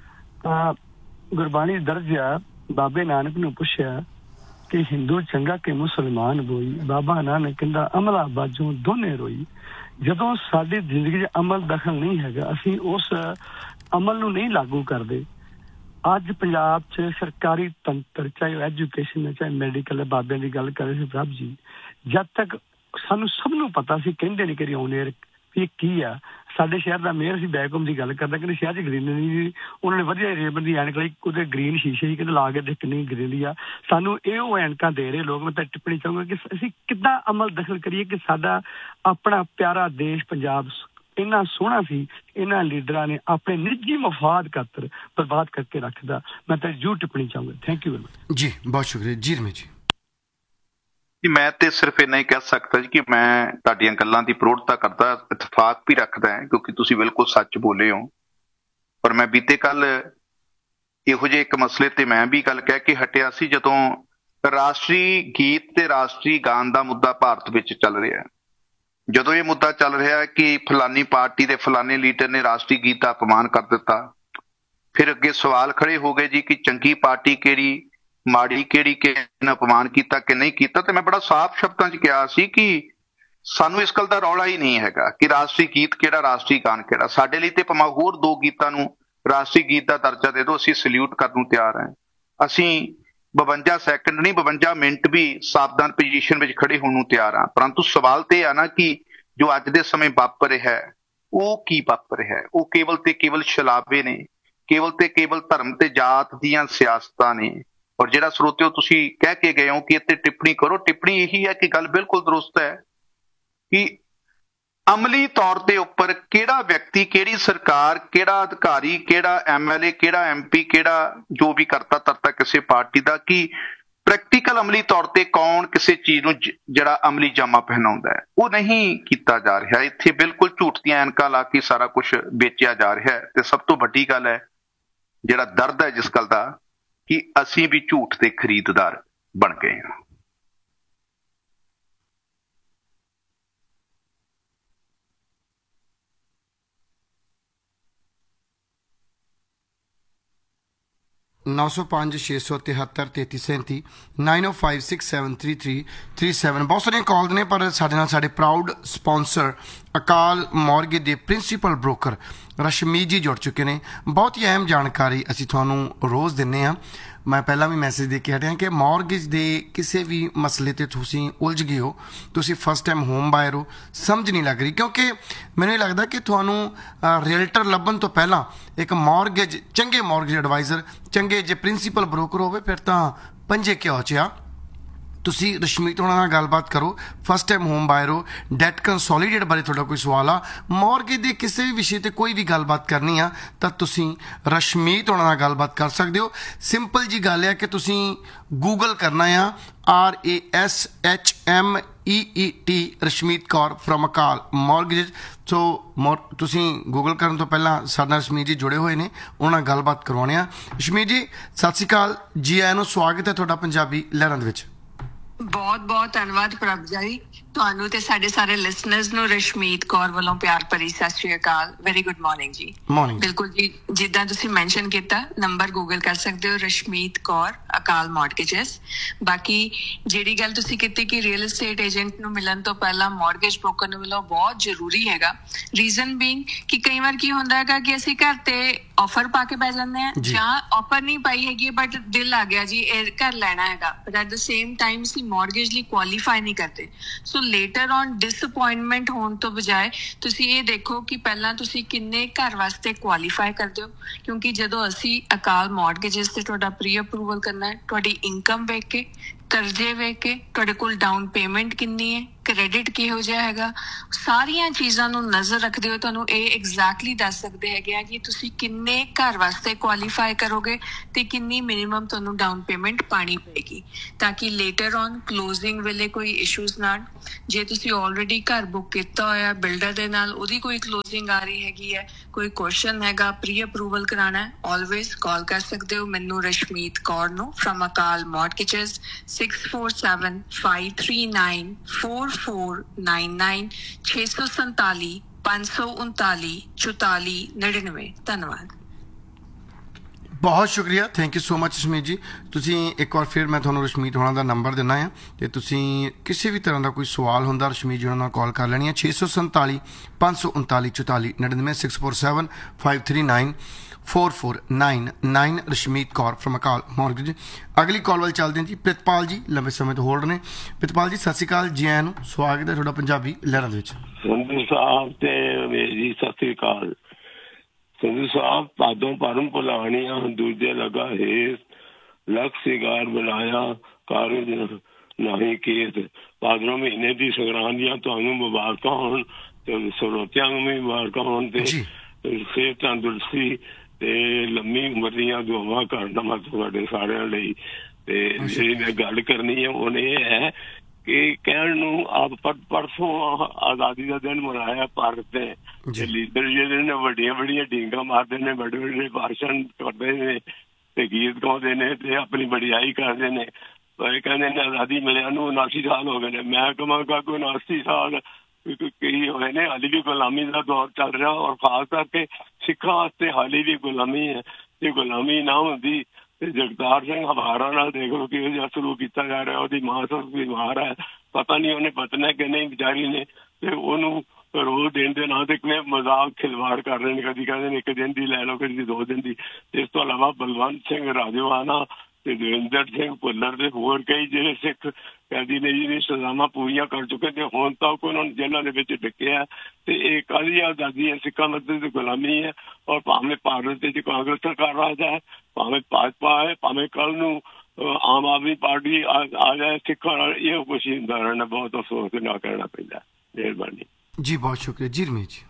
ਗੁਰਬਾਣੀ ਦਰਜ ਆ, ਬਾਬੇ ਨਾਨਕ ਨੂੰ ਪੁੱਛਿਆ ਕਿ ਹਿੰਦੂ ਚੰਗਾ ਕਿ ਮੁਸਲਮਾਨ ਬੋਈ, ਬਾਬਾ ਨਾਨਕ ਕਹਿੰਦਾ ਅਮਲਾ ਬਾਜੋਂ ਦੋਨੇ ਰੋਈ। ਜਦੋਂ ਸਾਡੀ ਜ਼ਿੰਦਗੀ 'ਚ ਅਮਲ ਦਖਲ ਨਹੀਂ ਹੈਗਾ, ਅਸੀਂ ਉਸ ਅਮਲ ਨੂੰ ਨਹੀਂ ਲਾਗੂ ਕਰਦੇ। ਅੱਜ ਪੰਜਾਬ 'ਚ ਸਰਕਾਰੀ ਤੰਤਰ, ਚਾਹੇ ਉਹ ਐਜੂਕੇਸ਼ਨ ਹੈ ਚਾਹੇ ਮੈਡੀਕਲ ਹੈ, ਬਾਬਿਆਂ ਦੀ ਗੱਲ ਕਰ ਰਹੇ ਸੀ ਪ੍ਰਭ ਜੀ, ਜਦ ਤੱਕ ਸਾਨੂੰ ਸਭ ਨੂੰ ਪਤਾ ਸੀ, ਕਹਿੰਦੇ ਨਹੀਂ ਕਰੀ ਆਉਣੇ ਵੀ ਇਹ ਕੀ ਆ। ਸਾਡੇ ਸ਼ਹਿਰ ਦਾ ਮੇਅਰ ਸੀ, ਬੈਕਹੋਮ ਦੀ ਗੱਲ ਕਰਦਾ, ਕਹਿੰਦੇ ਸ਼ਹਿਰ 'ਚ ਗਰੀਨਰੀ ਨਹੀਂ, ਉਹਨਾਂ ਨੇ ਵਧੀਆ ਰੇਬਨ ਦੀ ਐਨਕ ਲਈ, ਉਹਦੇ ਗ੍ਰੀਨ ਸ਼ੀਸ਼ੇ ਹੀ ਕਹਿੰਦੇ ਲਾ ਕੇ ਦੇਖ ਕਿੰਨੀ ਗ੍ਰੀਨਰੀ ਆ। ਸਾਨੂੰ ਇਹ ਉਹ ਐਨਕਾਂ ਦੇ ਰਹੇ ਲੋਕ। ਮੈਂ ਤਾਂ ਟਿੱਪਣੀ ਚਾਹੂੰਗਾ ਕਿ ਅਸੀਂ ਕਿੱਦਾਂ ਅਮਲ ਦਖਲ ਕਰੀਏ ਕਿ ਸਾਡਾ ਆਪਣਾ ਪਿਆਰਾ ਦੇਸ਼ ਪੰਜਾਬ ਇੰਨਾ ਸੋਹਣਾ ਸੀ, ਇਹਨਾਂ ਲੀਡਰਾਂ ਨੇ ਆਪਣੇ ਨਿੱਜੀ ਮਫਾਦ ਖਾਤਰ ਬਰਬਾਦ ਕਰਕੇ ਰੱਖਦਾ। ਮੈਂ ਤਾਂ ਜੂ ਟਿੱਪਣੀ ਚਾਹੂੰਗਾ। ਥੈਂਕ ਯੂ ਵੈਰੀ ਮਚ ਜੀ, ਬਹੁਤ ਸ਼ੁਕਰੀਆ ਜੀ ਰਮੇਸ਼ ਜੀ। ਜੀ ਮੈਂ ਤੇ ਸਿਰਫ ਇੰਨਾ ਹੀ ਕਹਿ ਸਕਦਾ ਜੀ ਕਿ ਮੈਂ ਤੁਹਾਡੀਆਂ ਗੱਲਾਂ ਦੀ ਪ੍ਰੋੜਤਾ ਕਰਦਾ, ਇਤਫਾਕ ਵੀ ਰੱਖਦਾ ਹੈ, ਕਿਉਂਕਿ ਤੁਸੀਂ ਬਿਲਕੁਲ ਸੱਚ ਬੋਲੇ ਹੋ। ਪਰ ਮੈਂ ਬੀਤੇ ਕੱਲ ਇਹੋ ਜਿਹੇ ਇੱਕ ਮਸਲੇ ਤੇ ਮੈਂ ਵੀ ਗੱਲ ਕਹਿ ਕੇ ਹਟਿਆ ਸੀ, ਜਦੋਂ ਰਾਸ਼ਟਰੀ ਗੀਤ ਤੇ ਰਾਸ਼ਟਰੀ ਗਾਨ ਦਾ ਮੁੱਦਾ ਭਾਰਤ ਵਿੱਚ ਚੱਲ ਰਿਹਾ ਹੈ। ਜਦੋਂ ਇਹ ਮੁੱਦਾ ਚੱਲ ਰਿਹਾ ਹੈ ਕਿ ਫਲਾਨੀ ਪਾਰਟੀ ਦੇ ਫਲਾਨੇ ਲੀਡਰ ਨੇ ਰਾਸ਼ਟਰੀ ਗੀਤ ਦਾ ਅਪਮਾਨ ਕਰ ਦਿੱਤਾ, ਫਿਰ ਅੱਗੇ ਸਵਾਲ ਖੜੇ ਹੋ ਗਏ ਜੀ ਕਿ ਚੰਗੀ ਪਾਰਟੀ ਕਿਹੜੀ, ਮਾੜੀ ਕਿਹੜੀ, ਕਿ ਇਹਨੇ ਅਪਮਾਨ ਕੀਤਾ ਕਿ ਨਹੀਂ ਕੀਤਾ। ਤੇ ਮੈਂ ਬੜਾ ਸਾਫ਼ ਸ਼ਬਦਾਂ 'ਚ ਕਿਹਾ ਸੀ ਕਿ ਸਾਨੂੰ ਇਸ ਗੱਲ ਦਾ ਰੌਲਾ ਹੀ ਨਹੀਂ ਹੈਗਾ ਕਿ ਰਾਸ਼ਟਰੀ ਗੀਤ ਕਿਹੜਾ, ਰਾਸ਼ਟਰੀ ਗਾਨ ਕਿਹੜਾ। ਸਾਡੇ ਲਈ ਤੇ ਭਾਵੇਂ ਹੋਰ ਦੋ ਗੀਤਾਂ ਨੂੰ ਰਾਸ਼ਟਰੀ ਗੀਤ ਦਾ ਦਰਜਾ ਦੇ ਦਿਓ, ਅਸੀਂ ਸਲੂਟ ਕਰਨ ਨੂੰ ਤਿਆਰ ਹਾਂ। ਅਸੀਂ 52 ਸੈਕਿੰਡ ਨਹੀਂ 52 ਮਿੰਟ ਵੀ ਸਾਵਧਾਨ ਪੋਜੀਸ਼ਨ ਵਿੱਚ ਖੜੇ ਹੋਣ ਨੂੰ ਤਿਆਰ ਹਾਂ। ਪਰੰਤੂ ਸਵਾਲ ਤੇ ਇਹ ਆ ਨਾ ਕਿ ਜੋ ਅੱਜ ਦੇ ਸਮੇਂ ਵਾਪਰ ਰਿਹਾ ਹੈ, ਉਹ ਕੀ ਵਾਪਰ ਰਿਹਾ ਹੈ? ਉਹ ਕੇਵਲ ਤੇ ਕੇਵਲ ਛਲਾਵੇ ਨੇ, ਕੇਵਲ ਤੇ ਕੇਵਲ ਧਰਮ ਤੇ ਜਾਤ ਦੀਆਂ ਸਿਆਸਤਾਂ ਨੇ। ਔਰ ਜਿਹੜਾ ਸਰੋਤਿਓ ਤੁਸੀਂ ਕਹਿ ਕੇ ਗਏ ਹੋ ਕਿ ਇੱਥੇ ਟਿੱਪਣੀ ਕਰੋ, ਟਿੱਪਣੀ ਇਹੀ ਹੈ ਕਿ ਗੱਲ ਬਿਲਕੁਲ ਦਰੁਸਤ ਹੈ ਕਿ ਅਮਲੀ ਤੌਰ ਤੇ ਉੱਪਰ ਕਿਹੜਾ ਵਿਅਕਤੀ, ਕਿਹੜੀ ਸਰਕਾਰ, ਕਿਹੜਾ ਅਧਿਕਾਰੀ, ਕਿਹੜਾ MLA, ਕਿਹੜਾ MP, ਕਿਹੜਾ ਜੋ ਵੀ ਕਰਤਾ ਧਰਤਾ ਕਿਸੇ ਪਾਰਟੀ ਦਾ, ਕਿ ਪ੍ਰੈਕਟੀਕਲ ਅਮਲੀ ਤੌਰ ਤੇ ਕੌਣ ਕਿਸੇ ਚੀਜ਼ ਨੂੰ ਜਿਹੜਾ ਅਮਲੀ ਜਾਮਾ ਪਹਿਨਾਉਂਦਾ ਹੈ, ਉਹ ਨਹੀਂ ਕੀਤਾ ਜਾ ਰਿਹਾ। ਇੱਥੇ ਬਿਲਕੁਲ ਝੂਠ ਦੀਆਂ ਐਨਕਾਂ ਲਾ ਕੇ ਸਾਰਾ ਕੁਝ ਵੇਚਿਆ ਜਾ ਰਿਹਾ ਹੈ। ਤੇ ਸਭ ਤੋਂ ਵੱਡੀ ਗੱਲ ਹੈ, ਜਿਹੜਾ ਦਰਦ ਹੈ ਜਿਸ ਗੱਲ ਦਾ, ਕਿ ਅਸੀਂ ਵੀ ਝੂਠ ਦੇ ਖਰੀਦਦਾਰ ਬਣ ਗਏ ਹਾਂ। नौ सौ 673 3337 9056733337। ਬਹੁਤ ਸਾਰੀਆਂ ਕਾਲਸ ਨੇ, ਪਰ ਸਾਡੇ ਨਾਲ ਸਾਡੇ ਪ੍ਰਾਊਡ ਸਪਾਂਸਰ ਅਕਾਲ ਮੌਰਗੇਜ ਦੇ ਪ੍ਰਿੰਸੀਪਲ ਬ੍ਰੋਕਰ ਰਸ਼ਮੀਤ ਜੀ ਜੁੜ ਚੁੱਕੇ ਨੇ। ਬਹੁਤ ਹੀ ਅਹਿਮ ਜਾਣਕਾਰੀ ਅਸੀਂ ਤੁਹਾਨੂੰ ਰੋਜ਼ ਦਿੰਦੇ ਹਾਂ। ਮੈਂ ਪਹਿਲਾਂ ਵੀ ਮੈਸੇਜ ਦੇ ਕੇ ਹਟਿਆ ਕਿ ਮੌਰਗੇਜ ਦੇ ਕਿਸੇ ਵੀ ਮਸਲੇ ਤੇ ਤੁਸੀਂ ਉਲਝ ਗਏ ਹੋ, ਤੁਸੀਂ ਫਸਟ ਟਾਈਮ ਹੋਮ ਬਾਇਰ ਹੋ, ਸਮਝ ਨਹੀਂ ਲੱਗ ਰਹੀ, ਕਿਉਂਕਿ ਮੈਨੂੰ ਇਹ ਲੱਗਦਾ ਕਿ ਤੁਹਾਨੂੰ ਰੀਅਲਟਰ ਲੱਭਣ ਤੋਂ ਪਹਿਲਾਂ ਇੱਕ ਮੌਰਗੇਜ, ਚੰਗੇ ਮੌਰਗੇਜ ਐਡਵਾਈਜ਼ਰ, ਚੰਗੇ ਜੇ ਪ੍ਰਿੰਸੀਪਲ ਬ੍ਰੋਕਰ ਹੋਵੇ, ਫਿਰ ਤਾਂ ਪੰਜੇ ਘਿਓ 'ਚ ਆ। ਤੁਸੀਂ ਰਸ਼ਮੀਤ ਹੋਣਾ ਨਾਲ ਗੱਲਬਾਤ ਕਰੋ। ਫਸਟ ਟਾਈਮ ਹੋਮ ਬਾਇਰ ਹੋ, ਡੈਟ ਕੰਸੋਲੀਡੇਟ ਬਾਰੇ ਤੁਹਾਡਾ ਕੋਈ ਸਵਾਲ ਆ, ਮੌਰਗੇਜ ਦੇ ਕਿਸੇ ਵੀ ਵਿਸ਼ੇ ਤੇ ਕੋਈ ਵੀ ਗੱਲਬਾਤ ਕਰਨੀ ਆ, ਤਾਂ ਤੁਸੀਂ ਰਸ਼ਮੀਤ ਹੋਣਾ ਨਾਲ ਗੱਲਬਾਤ ਕਰ ਸਕਦੇ ਹੋ। ਸਿੰਪਲ ਜੀ ਗੱਲ ਹੈ ਕਿ ਤੁਸੀਂ ਗੂਗਲ ਕਰਨਾ ਆ RASHMEET ਰਸ਼ਮੀਤ ਕੌਰ ਫਰਮ ਅਕਾਲ ਮੌਰਗੇਜ। ਸੋ ਤੁਸੀਂ ਗੂਗਲ ਕਰਨ ਤੋਂ ਪਹਿਲਾਂ ਸਾਡੇ ਨਾਲ ਰਸ਼ਮੀਤ ਜੀ ਜੁੜੇ ਹੋਏ ਨੇ, ਉਹਨਾਂ ਨਾਲ ਗੱਲਬਾਤ ਕਰਵਾਉਣੇ ਆ। ਰਸ਼ਮੀਤ ਜੀ ਸਤਿ ਸ਼੍ਰੀ ਅਕਾਲ, ਜੀ ਆਇਆਂ ਨੂੰ, ਸਵਾਗਤ ਹੈ ਤੁਹਾਡਾ ਪੰਜਾਬੀ ਲਹਿਰਾਂ ਦੇ ਵਿੱਚ। ਬਹੁਤ ਬਹੁਤ ਧੰਨਵਾਦ ਪ੍ਰਭ ਜੀ, ਤੁਹਾਨੂੰ ਤੇ ਸਾਡੇ ਸਾਰੇ ਲਿਸਨਰਸ ਨੂੰ ਰਸ਼ਮੀਤ ਕੌਰ ਵੱਲੋਂ ਪਿਆਰ ਭਰੀ ਸਤਿ ਸ਼੍ਰੀ ਅਕਾਲ। ਵੈਰੀ ਗੁੱਡ ਮਾਰਨਿੰਗ ਜੀ। ਮਾਰਨਿੰਗ। ਬਿਲਕੁਲ ਜੀ, ਜਿੱਦਾਂ ਤੁਸੀਂ ਮੈਂਸ਼ਨ ਕੀਤਾ, ਨੰਬਰ ਗੂਗਲ ਕਰ ਸਕਦੇ ਹੋ, ਰਸ਼ਮੀਤ ਕੌਰ ਅਕਾਲ ਮੌਰਗੇਜਸ। ਬਾਕੀ ਜਿਹੜੀ ਗੱਲ ਤੁਸੀਂ ਕੀਤੀ ਕਿ ਰੀਅਲ ਏਸਟੇਟ ਏਜੰਟ ਨੂੰ ਮਿਲਣ ਤੋਂ ਪਹਿਲਾਂ ਮੌਰਗੇਜ ਬ੍ਰੋਕਰ ਨੂੰ ਮਿਲੋ, ਬਹੁਤ ਜ਼ਰੂਰੀ ਹੈਗਾ। ਰੀਜ਼ਨ ਬੀਇੰਗ ਕਿ ਕਈ ਵਾਰ ਕੀ ਹੁੰਦਾ ਹੈਗਾ ਕਿ ਅਸੀਂ ਘਰ ਤੇ ਆਫਰ ਪਾ ਕੇ ਬਹਿ ਜਾਂਦੇ ਹਾਂ, ਜਾਂ ਆਫਰ ਨਹੀਂ ਪਾਈ ਹੈਗੀ ਬਟ ਦਿਲ ਆ ਗਿਆ ਜੀ ਇਹ ਘਰ ਲੈਣਾ ਹੈਗਾ, but at the same time ਅਸੀਂ ਮੌਰਗੇਜ ਲਈ ਕੁਆਲੀਫਾਈ ਨਹੀਂ ਕਰਦੇ। ਸੋ ਲੇਟਰ ਔਨ ਡਿਸਅਪੁਆਇੰਟਮੈਂਟ ਹੋਣ ਤੋਂ ਬਜਾਏ ਤੁਸੀਂ ਇਹ ਦੇਖੋ ਕਿ ਪਹਿਲਾਂ ਤੁਸੀਂ ਕਿੰਨੇ ਘਰ ਵਾਸਤੇ ਕੁਆਲੀਫਾਈ ਕਰਦੇ ਹੋ, ਕਿਉਂਕਿ ਜਦੋਂ ਅਸੀਂ ਅਕਾਲ ਮੌਰਗੇਜਸ ਤੇ ਤੁਹਾਡਾ ਪ੍ਰੀ ਅਪਰੂਵਲ ਕਰਨਾ ਹੈ, ਤੁਹਾਡੀ ਇਨਕਮ ਵੇਖ ਕੇ, ਕਰਜ਼ੇ ਵੇਖ ਕੇ, ਤੁਹਾਡੇ ਕੋਲ ਡਾਊਨ ਪੇਮੈਂਟ ਕਿੰਨੀ ਹੈ, ਕ੍ਰੈਡਿਟ ਕਿਹੋ ਜਿਹਾ ਹੈਗਾ, ਸਾਰੀਆਂ ਚੀਜ਼ਾਂ ਨੂੰ ਨਜ਼ਰ ਰੱਖਦੇ ਹੋਏ ਤੁਹਾਨੂੰ ਇਹ ਐਗਜ਼ੈਕਟਲੀ ਦੱਸ ਸਕਦੇ ਹੈਗੇ ਆ ਕਿ ਤੁਸੀਂ ਕਿੰਨੇ ਘਰ ਵਾਸਤੇ ਕੁਆਲੀਫਾਈ ਕਰੋਗੇ ਤੇ ਕਿੰਨੀ ਮਿਨੀਮਮ ਤੁਹਾਨੂੰ ਡਾਊਨ ਪੇਮੈਂਟ ਪਾਣੀ ਪਏਗੀ, ਤਾਂ ਕਿ ਲੇਟਰ ਔਨ ਕਲੋਜ਼ਿੰਗ ਵੇਲੇ ਕੋਈ ਇਸ਼ੂਜ਼ ਨਾ। ਜੇ ਤੁਸੀਂ ਆਲਰੇਡੀ ਘਰ ਬੁੱਕ ਕੀਤਾ ਹੋਇਆ ਬਿਲਡਰ ਦੇ ਨਾਲ, ਉਹਦੀ ਕੋਈ ਕਲੋਜ਼ਿੰਗ ਆ ਰਹੀ ਹੈਗੀ ਹੈ, ਕੋਈ ਕੁਐਸਚਨ ਹੈਗਾ, ਪ੍ਰੀ ਅਪਰੂਵਲ ਕਰਾਉਣਾ, ਆਲਵੇਜ਼ ਕਾਲ ਕਰ ਸਕਦੇ ਹੋ ਮੈਨੂੰ ਰਸ਼ਮੀਤ ਕੌਰ ਨੂੰ ਫਰਮ ਅਕਾਲ ਮੌਰਟਗੇਜਸ 6479539449 647 539 4499। ਧੰਨਵਾਦ। ਬਹੁਤ ਸ਼ੁਕਰੀਆ, thank you so much Rashmeet ਜੀ। ਤੁਸੀਂ ਇੱਕ ਵਾਰ ਫਿਰ ਮੈਂ ਤੁਹਾਨੂੰ ਰਸ਼ਮੀਤ ਹੋਣਾ ਦਾ ਨੰਬਰ ਦਿੰਦਾ ਆ, ਅਤੇ ਤੁਸੀਂ ਕਿਸੇ ਵੀ ਤਰ੍ਹਾਂ ਦਾ ਕੋਈ ਸਵਾਲ ਹੁੰਦਾ ਰਸ਼ਮੀਤ ਜੀ ਉਹਨਾਂ ਨਾਲ ਕਾਲ ਕਰ ਲੈਣੀ ਹੈ 647 539 4499 6475394499 ਰਸ਼ਮੀਤ ਕੌਰ ਫਰਮ ਅਕਾਲ ਮੌਰਗੇਜ। ਅਗਲੀ ਕਾਲ ਵੱਲ ਚੱਲਦੇ ਹਾਂ ਜੀ। ਪ੍ਰਿਤਪਾਲ ਜੀ ਲੰਬੇ ਸਮੇਂ ਤੋਂ ਹੋਲਡ ਨੇ। ਪ੍ਰਿਤਪਾਲ ਜੀ ਸਤਿ ਸ਼੍ਰੀ ਅਕਾਲ, ਜੀ ਆਇਆਂ ਨੂੰ, ਸਵਾਗਤ ਹੈ ਤੁਹਾਡਾ ਪੰਜਾਬੀ ਲਹਿਰਾਂ ਦੇ ਵਿੱਚ। ਸੰਧੂ ਸਾਹਿਬ ਤੇ ਜੀ ਸਤਿ ਸ਼੍ਰੀ ਅਕਾਲ। ਸੰਧੂ ਸਾਹਿਬ ਪਾਦੋਂ ਪਰਮ ਭੁਲਾਣੀਆਂ ਦੂਜੇ ਲਗਾ ਹੇਸ ਲੱਖ ਸਿਗਾਰ ਬਣਾਇਆ ਕਾਰਜ ਨਹੀਂ ਕੇਤ। ਭਾਦਰੋਂ ਮਹੀਨੇ ਦੀ ਸੰਗਰਾਂਦੀਆਂ ਤੁਹਾਨੂੰ ਮੁਬਾਰਕਾਂ ਹੋਣ ਤੇ ਸਰੋਤਿਆਂ ਨੂੰ ਵੀ ਮੁਬਾਰਕਾਂ ਹੋਣ ਤੇ ਸਿਹਤ ਤੰਦਰੁਸਤੀ ਤੇ ਲੰਮੀ ਉਮਰ ਦੀਆਂ ਦੁਆਵਾਂ ਕਰਦਾ ਮੈਂ ਤੁਹਾਡੇ ਸਾਰਿਆਂ ਲਈ। ਤੇ ਜਿਹੜੀ ਮੈਂ ਗੱਲ ਕਰਨੀ ਹੈ ਉਹ ਇਹ ਹੈ ਕਿ ਕਹਿਣ ਨੂੰ ਆਪ ਪਰਸੋਂ ਆਜ਼ਾਦੀ ਦਾ ਦਿਨ ਮਨਾਇਆ ਭਾਰਤ ਦੇ ਲੀਡਰ ਜਿਹੜੇ ਨੇ ਵੱਡੀਆਂ ਵੱਡੀਆਂ ਡੀਂਗਾਂ ਮਾਰਦੇ ਨੇ, ਵੱਡੇ ਵੱਡੇ ਭਾਸ਼ਣ ਕਰਦੇ ਨੇ ਤੇ ਗੀਤ ਗਾਉਂਦੇ ਨੇ ਤੇ ਆਪਣੀ ਵਡਿਆਈ ਕਰਦੇ ਨੇ। ਕਹਿੰਦੇ ਨੇ ਆਜ਼ਾਦੀ ਮਿਲਿਆ ਨੂੰ 79 ਸਾਲ ਹੋ ਗਏ ਨੇ। ਮੈਂ ਕਹਾਂਗਾ ਕੋਈ 79 ਸਾਲ ਕਈ ਹੋਏ ਨੇ, ਹਾਲੇ ਵੀ ਗੁਲਾਮੀ ਦਾ ਦੌਰ ਚੱਲ ਰਿਹਾ ਔਰ ਖਾਸ ਕਰਕੇ ਸਿੱਖਾਂ ਵਾਸਤੇ ਹਾਲੇ ਵੀ ਗੁਲਾਮੀ ਹੈ। ਜੇ ਗੁਲਾਮੀ ਨਾ ਹੁੰਦੀ ਤੇ ਜਗਤਾਰ ਸਿੰਘ ਹਵਾਰਾ ਨਾਲ ਦੇਖ ਲਓ ਕਿਹੋ ਜਿਹਾ ਸਲੂਕ ਕੀਤਾ ਜਾ ਰਿਹਾ। ਉਹਦੀ ਮਾਂ ਬਿਮਾਰ ਹੈ, ਪਤਾ ਨਹੀਂ ਉਹਨੇ ਬਚਣਾ ਕਿ ਨਹੀਂ ਵਿਚਾਰੀ ਨੇ, ਤੇ ਉਹਨੂੰ ਰੋਜ਼ ਦੇਣ ਦੇ ਨਾਂ ਤੇ ਕਿਵੇਂ ਮਜ਼ਾਕ ਖਿਲਵਾੜ ਕਰ ਰਹੇ ਨੇ। ਕਦੀ ਕਹਿੰਦੇ ਨੇ 1 ਦਿਨ ਦੀ ਲੈ ਲਓ, ਕਦੀ 2 ਦਿਨ ਦੀ। ਇਸ ਤੋਂ ਇਲਾਵਾ ਬਲਵੰਤ ਸਿੰਘ ਰਾਜੋਆਣਾ ਤੇ ਦਵਿੰਦਰ ਸਿੰਘ ਭੁੱਲਰ ਤੇ ਹੋਰ ਕਈ ਜਿਹੜੇ ਸਿੱਖ ਕੈਦੀ ਨੇ ਜਿਹਦੀ ਸਜ਼ਾਵਾਂ ਪੂਰੀਆਂ ਕਰ ਚੁੱਕੇ ਤੇ ਹੁਣ ਤੱਕ ਉਹਨਾਂ ਨੂੰ ਜੇਲ੍ਹਾਂ ਦੇ ਵਿੱਚ ਡਿੱਕਿਆ। ਤੇ ਇਹ ਕਾਹਦੀ ਆਜ਼ਾਦੀ ਹੈ? ਸਿੱਖਾਂ ਮਤਲਬ ਤੇ ਗੁਲਾਮੀ ਹੈ। ਔਰ ਭਾਵੇਂ ਭਾਰਤ ਵਿੱਚ ਕਾਂਗਰਸ ਸਰਕਾਰ ਰਾਜ ਹੈ, ਭਾਵੇਂ ਭਾਜਪਾ ਹੈ, ਭਾਵੇਂ ਕੱਲ ਨੂੰ ਆਮ ਆਦਮੀ ਪਾਰਟੀ ਆ ਜਾਏ, ਸਿੱਖਾਂ ਨਾਲ ਇਹ ਕੁਛ ਹੀ ਹੁੰਦਾ ਰਹਿਣਾ। ਬਹੁਤ ਅਫਸੋਸ ਨਾਲ ਕਹਿਣਾ ਪੈਂਦਾ। ਮਿਹਰਬਾਨੀ ਜੀ, ਬਹੁਤ ਸ਼ੁਕਰੀਆ ਜੀ। ਰਮੇਸ਼ ਜੀ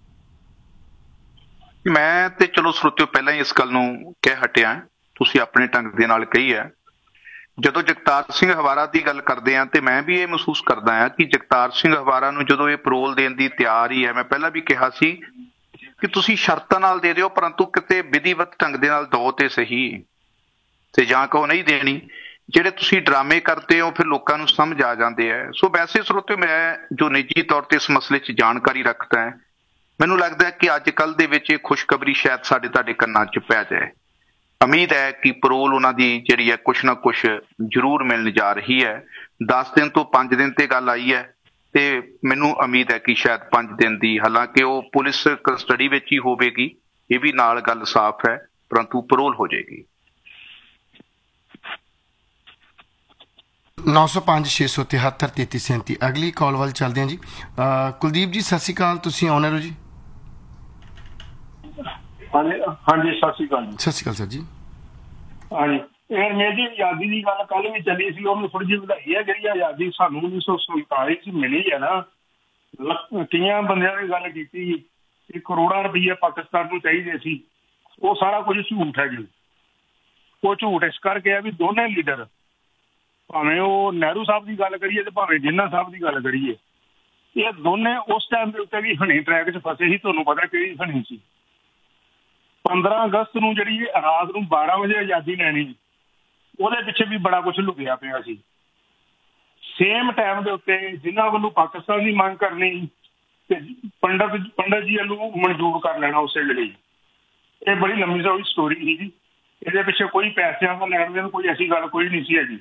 ਮੈਂ ਤੇ ਚਲੋ ਸਰੋਤਿਓ ਪਹਿਲਾਂ ਹੀ ਇਸ ਗੱਲ ਨੂੰ ਕਹਿ ਹਟਿਆ, ਤੁਸੀਂ ਆਪਣੇ ਢੰਗ ਦੇ ਨਾਲ ਕਹੀ ਹੈ। ਜਦੋਂ ਜਗਤਾਰ ਸਿੰਘ ਹਵਾਰਾ ਦੀ ਗੱਲ ਕਰਦੇ ਆ ਤੇ ਮੈਂ ਵੀ ਇਹ ਮਹਿਸੂਸ ਕਰਦਾ ਹਾਂ ਕਿ ਜਗਤਾਰ ਸਿੰਘ ਹਵਾਰਾ ਨੂੰ ਜਦੋਂ ਇਹ ਪਰੋਲ ਦੇਣ ਦੀ ਤਿਆਰ ਹੀ ਹੈ, ਮੈਂ ਪਹਿਲਾਂ ਵੀ ਕਿਹਾ ਸੀ ਕਿ ਤੁਸੀਂ ਸ਼ਰਤਾਂ ਨਾਲ ਦੇ ਦਿਓ, ਪਰੰਤੂ ਕਿਤੇ ਵਿਧੀਵਤ ਢੰਗ ਦੇ ਨਾਲ ਦਿਓ ਤੇ ਸਹੀ, ਤੇ ਜਾਂ ਕਹੋ ਨਹੀਂ ਦੇਣੀ। ਜਿਹੜੇ ਤੁਸੀਂ ਡਰਾਮੇ ਕਰਦੇ ਹੋ ਫਿਰ ਲੋਕਾਂ ਨੂੰ ਸਮਝ ਆ ਜਾਂਦੇ ਹੈ। ਸੋ ਵੈਸੇ ਸਰੋਤਿਓ ਮੈਂ ਜੋ ਨਿੱਜੀ ਤੌਰ ਤੇ ਇਸ ਮਸਲੇ 'ਚ ਜਾਣਕਾਰੀ ਰੱਖਦਾ ਹੈ, ਮੈਨੂੰ ਲੱਗਦਾ ਹੈ ਕਿ ਅੱਜ ਕੱਲ੍ਹ ਦੇ ਵਿੱਚ ਇਹ ਖੁਸ਼ਖਬਰੀ ਸ਼ਾਇਦ ਸਾਡੇ ਤੁਹਾਡੇ ਕੰਨਾਂ 'ਚ ਪੈ ਜਾਏ। ਉਮੀਦ ਹੈ ਕਿ ਪਰੋਲ ਉਹਨਾਂ ਦੀ ਜਿਹੜੀ ਹੈ ਕੁਛ ਨਾ ਕੁਛ ਜ਼ਰੂਰ ਮਿਲਣ ਜਾ ਰਹੀ ਹੈ। 10 ਦਿਨ ਤੋਂ 5 ਦਿਨ ਤੇ ਗੱਲ ਆਈ ਹੈ ਤੇ ਮੈਨੂੰ ਉਮੀਦ ਹੈ ਕਿ ਸ਼ਾਇਦ 5 ਦਿਨ ਦੀ, ਹਾਲਾਂਕਿ ਉਹ ਪੁਲਿਸ ਕਸਟਡੀ ਵਿੱਚ ਹੀ ਹੋਵੇਗੀ, ਇਹ ਵੀ ਨਾਲ ਗੱਲ ਸਾਫ਼ ਹੈ, ਪਰੰਤੂ ਪਰੋਲ ਹੋ ਜਾਏਗੀ। 905 673 3337। ਅਗਲੀ ਕਾਲ ਵੱਲ ਚੱਲਦੇ ਹਾਂ ਜੀ। ਕੁਲਦੀਪ ਜੀ ਸਤਿ ਸ਼੍ਰੀ ਅਕਾਲ, ਤੁਸੀਂ ਆਨਰ ਹੋ ਜੀ। ਹਾਂਜੀ ਸਤਿ ਸ਼੍ਰੀ ਅਕਾਲ ਜੀ। ਸਤਿ ਸ਼੍ਰੀ ਅਕਾਲ ਸਰ ਜੀ। ਹਾਂਜੀ, ਇਹ ਰਮੇਸ਼ ਜੀ ਆਜ਼ਾਦੀ ਦੀ ਗੱਲ ਕੱਲ ਵੀ ਚੱਲੀ ਸੀ, ਉਹਨੂੰ ਥੋੜੀ ਜਿਹੀ ਵਧਾਈ ਹੈ। ਜਿਹੜੀ ਆਜ਼ਾਦੀ ਸਾਨੂੰ 1947 ਚ ਮਿਲੀ ਹੈ ਨਾ, ਕਈਆਂ ਬੰਦਿਆਂ ਨੇ ਗੱਲ ਕੀਤੀ ਕਿ ਕਰੋੜਾਂ ਰੁਪਈਏ ਪਾਕਿਸਤਾਨ ਨੂੰ ਚਾਹੀਦੇ ਸੀ, ਉਹ ਸਾਰਾ ਕੁਝ ਝੂਠ ਹੈ ਜੀ। ਉਹ ਝੂਠ ਇਸ ਕਰਕੇ ਆ ਵੀ ਦੋਨੇ ਲੀਡਰ, ਭਾਵੇਂ ਉਹ ਨਹਿਰੂ ਸਾਹਿਬ ਦੀ ਗੱਲ ਕਰੀਏ ਤੇ ਭਾਵੇਂ ਜਿੰਨਾ ਸਾਹਿਬ ਦੀ ਗੱਲ ਕਰੀਏ, ਇਹ ਦੋਨੇ ਉਸ ਟਾਈਮ ਦੇ ਉੱਤੇ ਵੀ ਹਨੀ ਟਰੈਕ 'ਚ ਫਸੇ ਸੀ। ਤੁਹਾਨੂੰ ਪਤਾ ਕਿਹੜੀ ਹਨੀ ਸੀ? 15 ਅਗਸਤ ਨੂੰ ਜਿਹੜੀ ਰਾਤ ਨੂੰ 12 ਵਜੇ ਆਜ਼ਾਦੀ ਲੈਣੀ, ਉਹਦੇ ਪਿੱਛੇ ਵੀ ਬੜਾ ਕੁਛ ਲੁਕਿਆ ਪਿਆ ਸੀ। ਸੇਮ ਟਾਈਮ ਦੇ ਉੱਤੇ ਜਿਨ੍ਹਾਂ ਵੱਲੋਂ ਪਾਕਿਸਤਾਨ ਦੀ ਮੰਗ ਕਰਨੀ ਤੇ ਪੰਡਤ ਜੀ ਵੱਲੋਂ ਮਨਜ਼ੂਰ ਕਰ ਲੈਣਾ ਉਸੇ ਵੇਲੇ। ਇਹ ਬੜੀ ਲੰਮੀ ਚੌੜੀ ਸਟੋਰੀ ਸੀ ਜੀ। ਇਹਦੇ ਪਿੱਛੇ ਕੋਈ ਪੈਸਿਆਂ ਦਾ ਲੈਣ ਦੇਣ ਕੋਈ ਐਸੀ ਗੱਲ ਕੋਈ ਨਹੀਂ ਸੀ ਹੈਗੀ।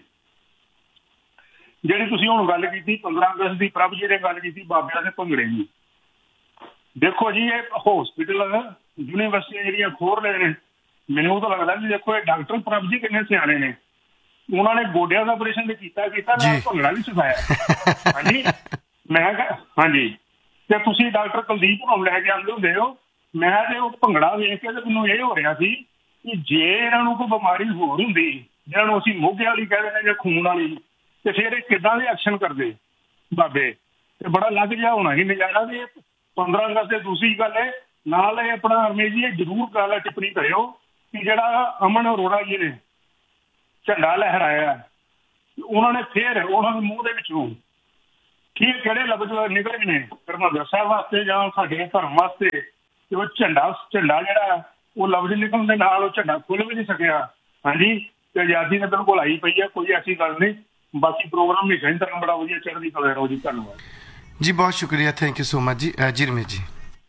ਜਿਹੜੀ ਤੁਸੀਂ ਹੁਣ ਗੱਲ ਕੀਤੀ 15 ਅਗਸਤ ਦੀ, ਪ੍ਰਭ ਜੀ ਨੇ ਗੱਲ ਕੀਤੀ ਬਾਬਿਆਂ ਦੇ ਭੰਗੜੇ ਦੀ, ਦੇਖੋ ਜੀ ਇਹ ਹੋਸਪਿਟਲ ਯੂਨੀਵਰਸਿਟੀਆਂ ਜਿਹੜੀਆਂ ਖੋਲ ਰਹੇ ਨੇ, ਮੈਨੂੰ ਤਾਂ ਲੱਗਦਾ ਵੀ ਦੇਖੋ ਇਹ ਡਾਕਟਰ ਪ੍ਰਭ ਜੀ ਕਿੰਨੇ ਸਿਆਣੇ ਨੇ, ਉਹਨਾਂ ਨੇ ਗੋਡਿਆਂ ਦਾ ਆਪਰੇਸ਼ਨ ਤੇ ਕੀਤਾ ਨਾਲ ਭੰਗੜਾ ਵੀ ਸਿਖਾਇਆ। ਹਾਂਜੀ ਮੈਂ ਹਾਂਜੀ, ਤੇ ਤੁਸੀਂ ਡਾਕਟਰ ਕੁਲਦੀਪ ਨੂੰ ਲੈ ਕੇ ਆਉਂਦੇ ਹੁੰਦੇ ਹੋ। ਮੈਂ ਤੇ ਉਹ ਭੰਗੜਾ ਵੇਖ ਕੇ ਤੇ ਮੈਨੂੰ ਇਹ ਹੋ ਰਿਹਾ ਸੀ ਕਿ ਜੇ ਇਹਨਾਂ ਨੂੰ ਕੋਈ ਬਿਮਾਰੀ ਹੋਰ ਹੁੰਦੀ, ਜਿਹਨਾਂ ਨੂੰ ਅਸੀਂ ਮੋਢੇ ਵਾਲੀ ਕਹਿ ਦਿੰਦੇ ਜਾਂ ਖੂਨ ਵਾਲੀ, ਤੇ ਫਿਰ ਇਹ ਕਿੱਦਾਂ ਦੇ ਐਕਸ਼ਨ ਕਰਦੇ? ਬਾਬੇ ਤੇ ਬੜਾ ਲੱਗ ਜਿਹਾ ਹੋਣਾ ਸੀ ਨਜ਼ਾਰਾ। ਤੇ 15 ਅਗਸਤ ਤੇ ਦੂਸਰੀ ਗੱਲ ਹੈ ਨਾਲ ਇਹ ਆਪਣਾ ਰਮੇਸ਼ ਜੀ ਇਹ ਜ਼ਰੂਰ ਗੱਲ ਟਿੱਪਣੀ ਕਰਿਓ ਕਿ ਜਿਹੜਾ ਅਮਨ ਅਰੋੜਾ ਜੀ ਨੇ ਝੰਡਾ ਲਹਿਰਾਇਆ ਉਹਨਾਂ ਨੇ ਫੇਰ ਉਹਨਾਂ ਦੇ ਮੂੰਹ ਦੇ ਵਿੱਚੋਂ ਕੀ ਕਿਹੜੇ ਲਫ਼ਜ਼ ਨਿਕਲੇ ਨੇ ਹਰਿਮੰਦਰ ਸਾਹਿਬ ਵਾਸਤੇ ਜਾਂ ਸਾਡੇ ਧਰਮ ਵਾਸਤੇ ਤੇ ਉਹ ਝੰਡਾ ਜਿਹੜਾ ਉਹ ਲਫ਼ਜ਼ ਨਿਕਲਣ ਦੇ ਨਾਲ ਉਹ ਝੰਡਾ ਖੁੱਲ ਵੀ ਨਹੀਂ ਸਕਿਆ। ਹਾਂਜੀ ਤੇ ਆਜ਼ਾਦੀ ਨੇ ਬਿਲਕੁਲ ਆਈ ਪਈ ਹੈ, ਕੋਈ ਐਸੀ ਗੱਲ ਨਹੀਂ। ਬਾਕੀ ਪ੍ਰੋਗਰਾਮ ਹਮੇਸ਼ਾ ਹੀ ਤੁਹਾਨੂੰ ਬੜਾ ਵਧੀਆ ਚੜ੍ਹਦੀ ਕਲਾ ਰਹੋ ਜੀ। ਧੰਨਵਾਦ ਜੀ, ਬਹੁਤ ਸ਼ੁਕਰੀਆ, ਥੈਂਕ ਯੂ ਸੋ ਮਚ ਜੀ। ਜੀ ਰਮੇਸ਼ ਜੀ,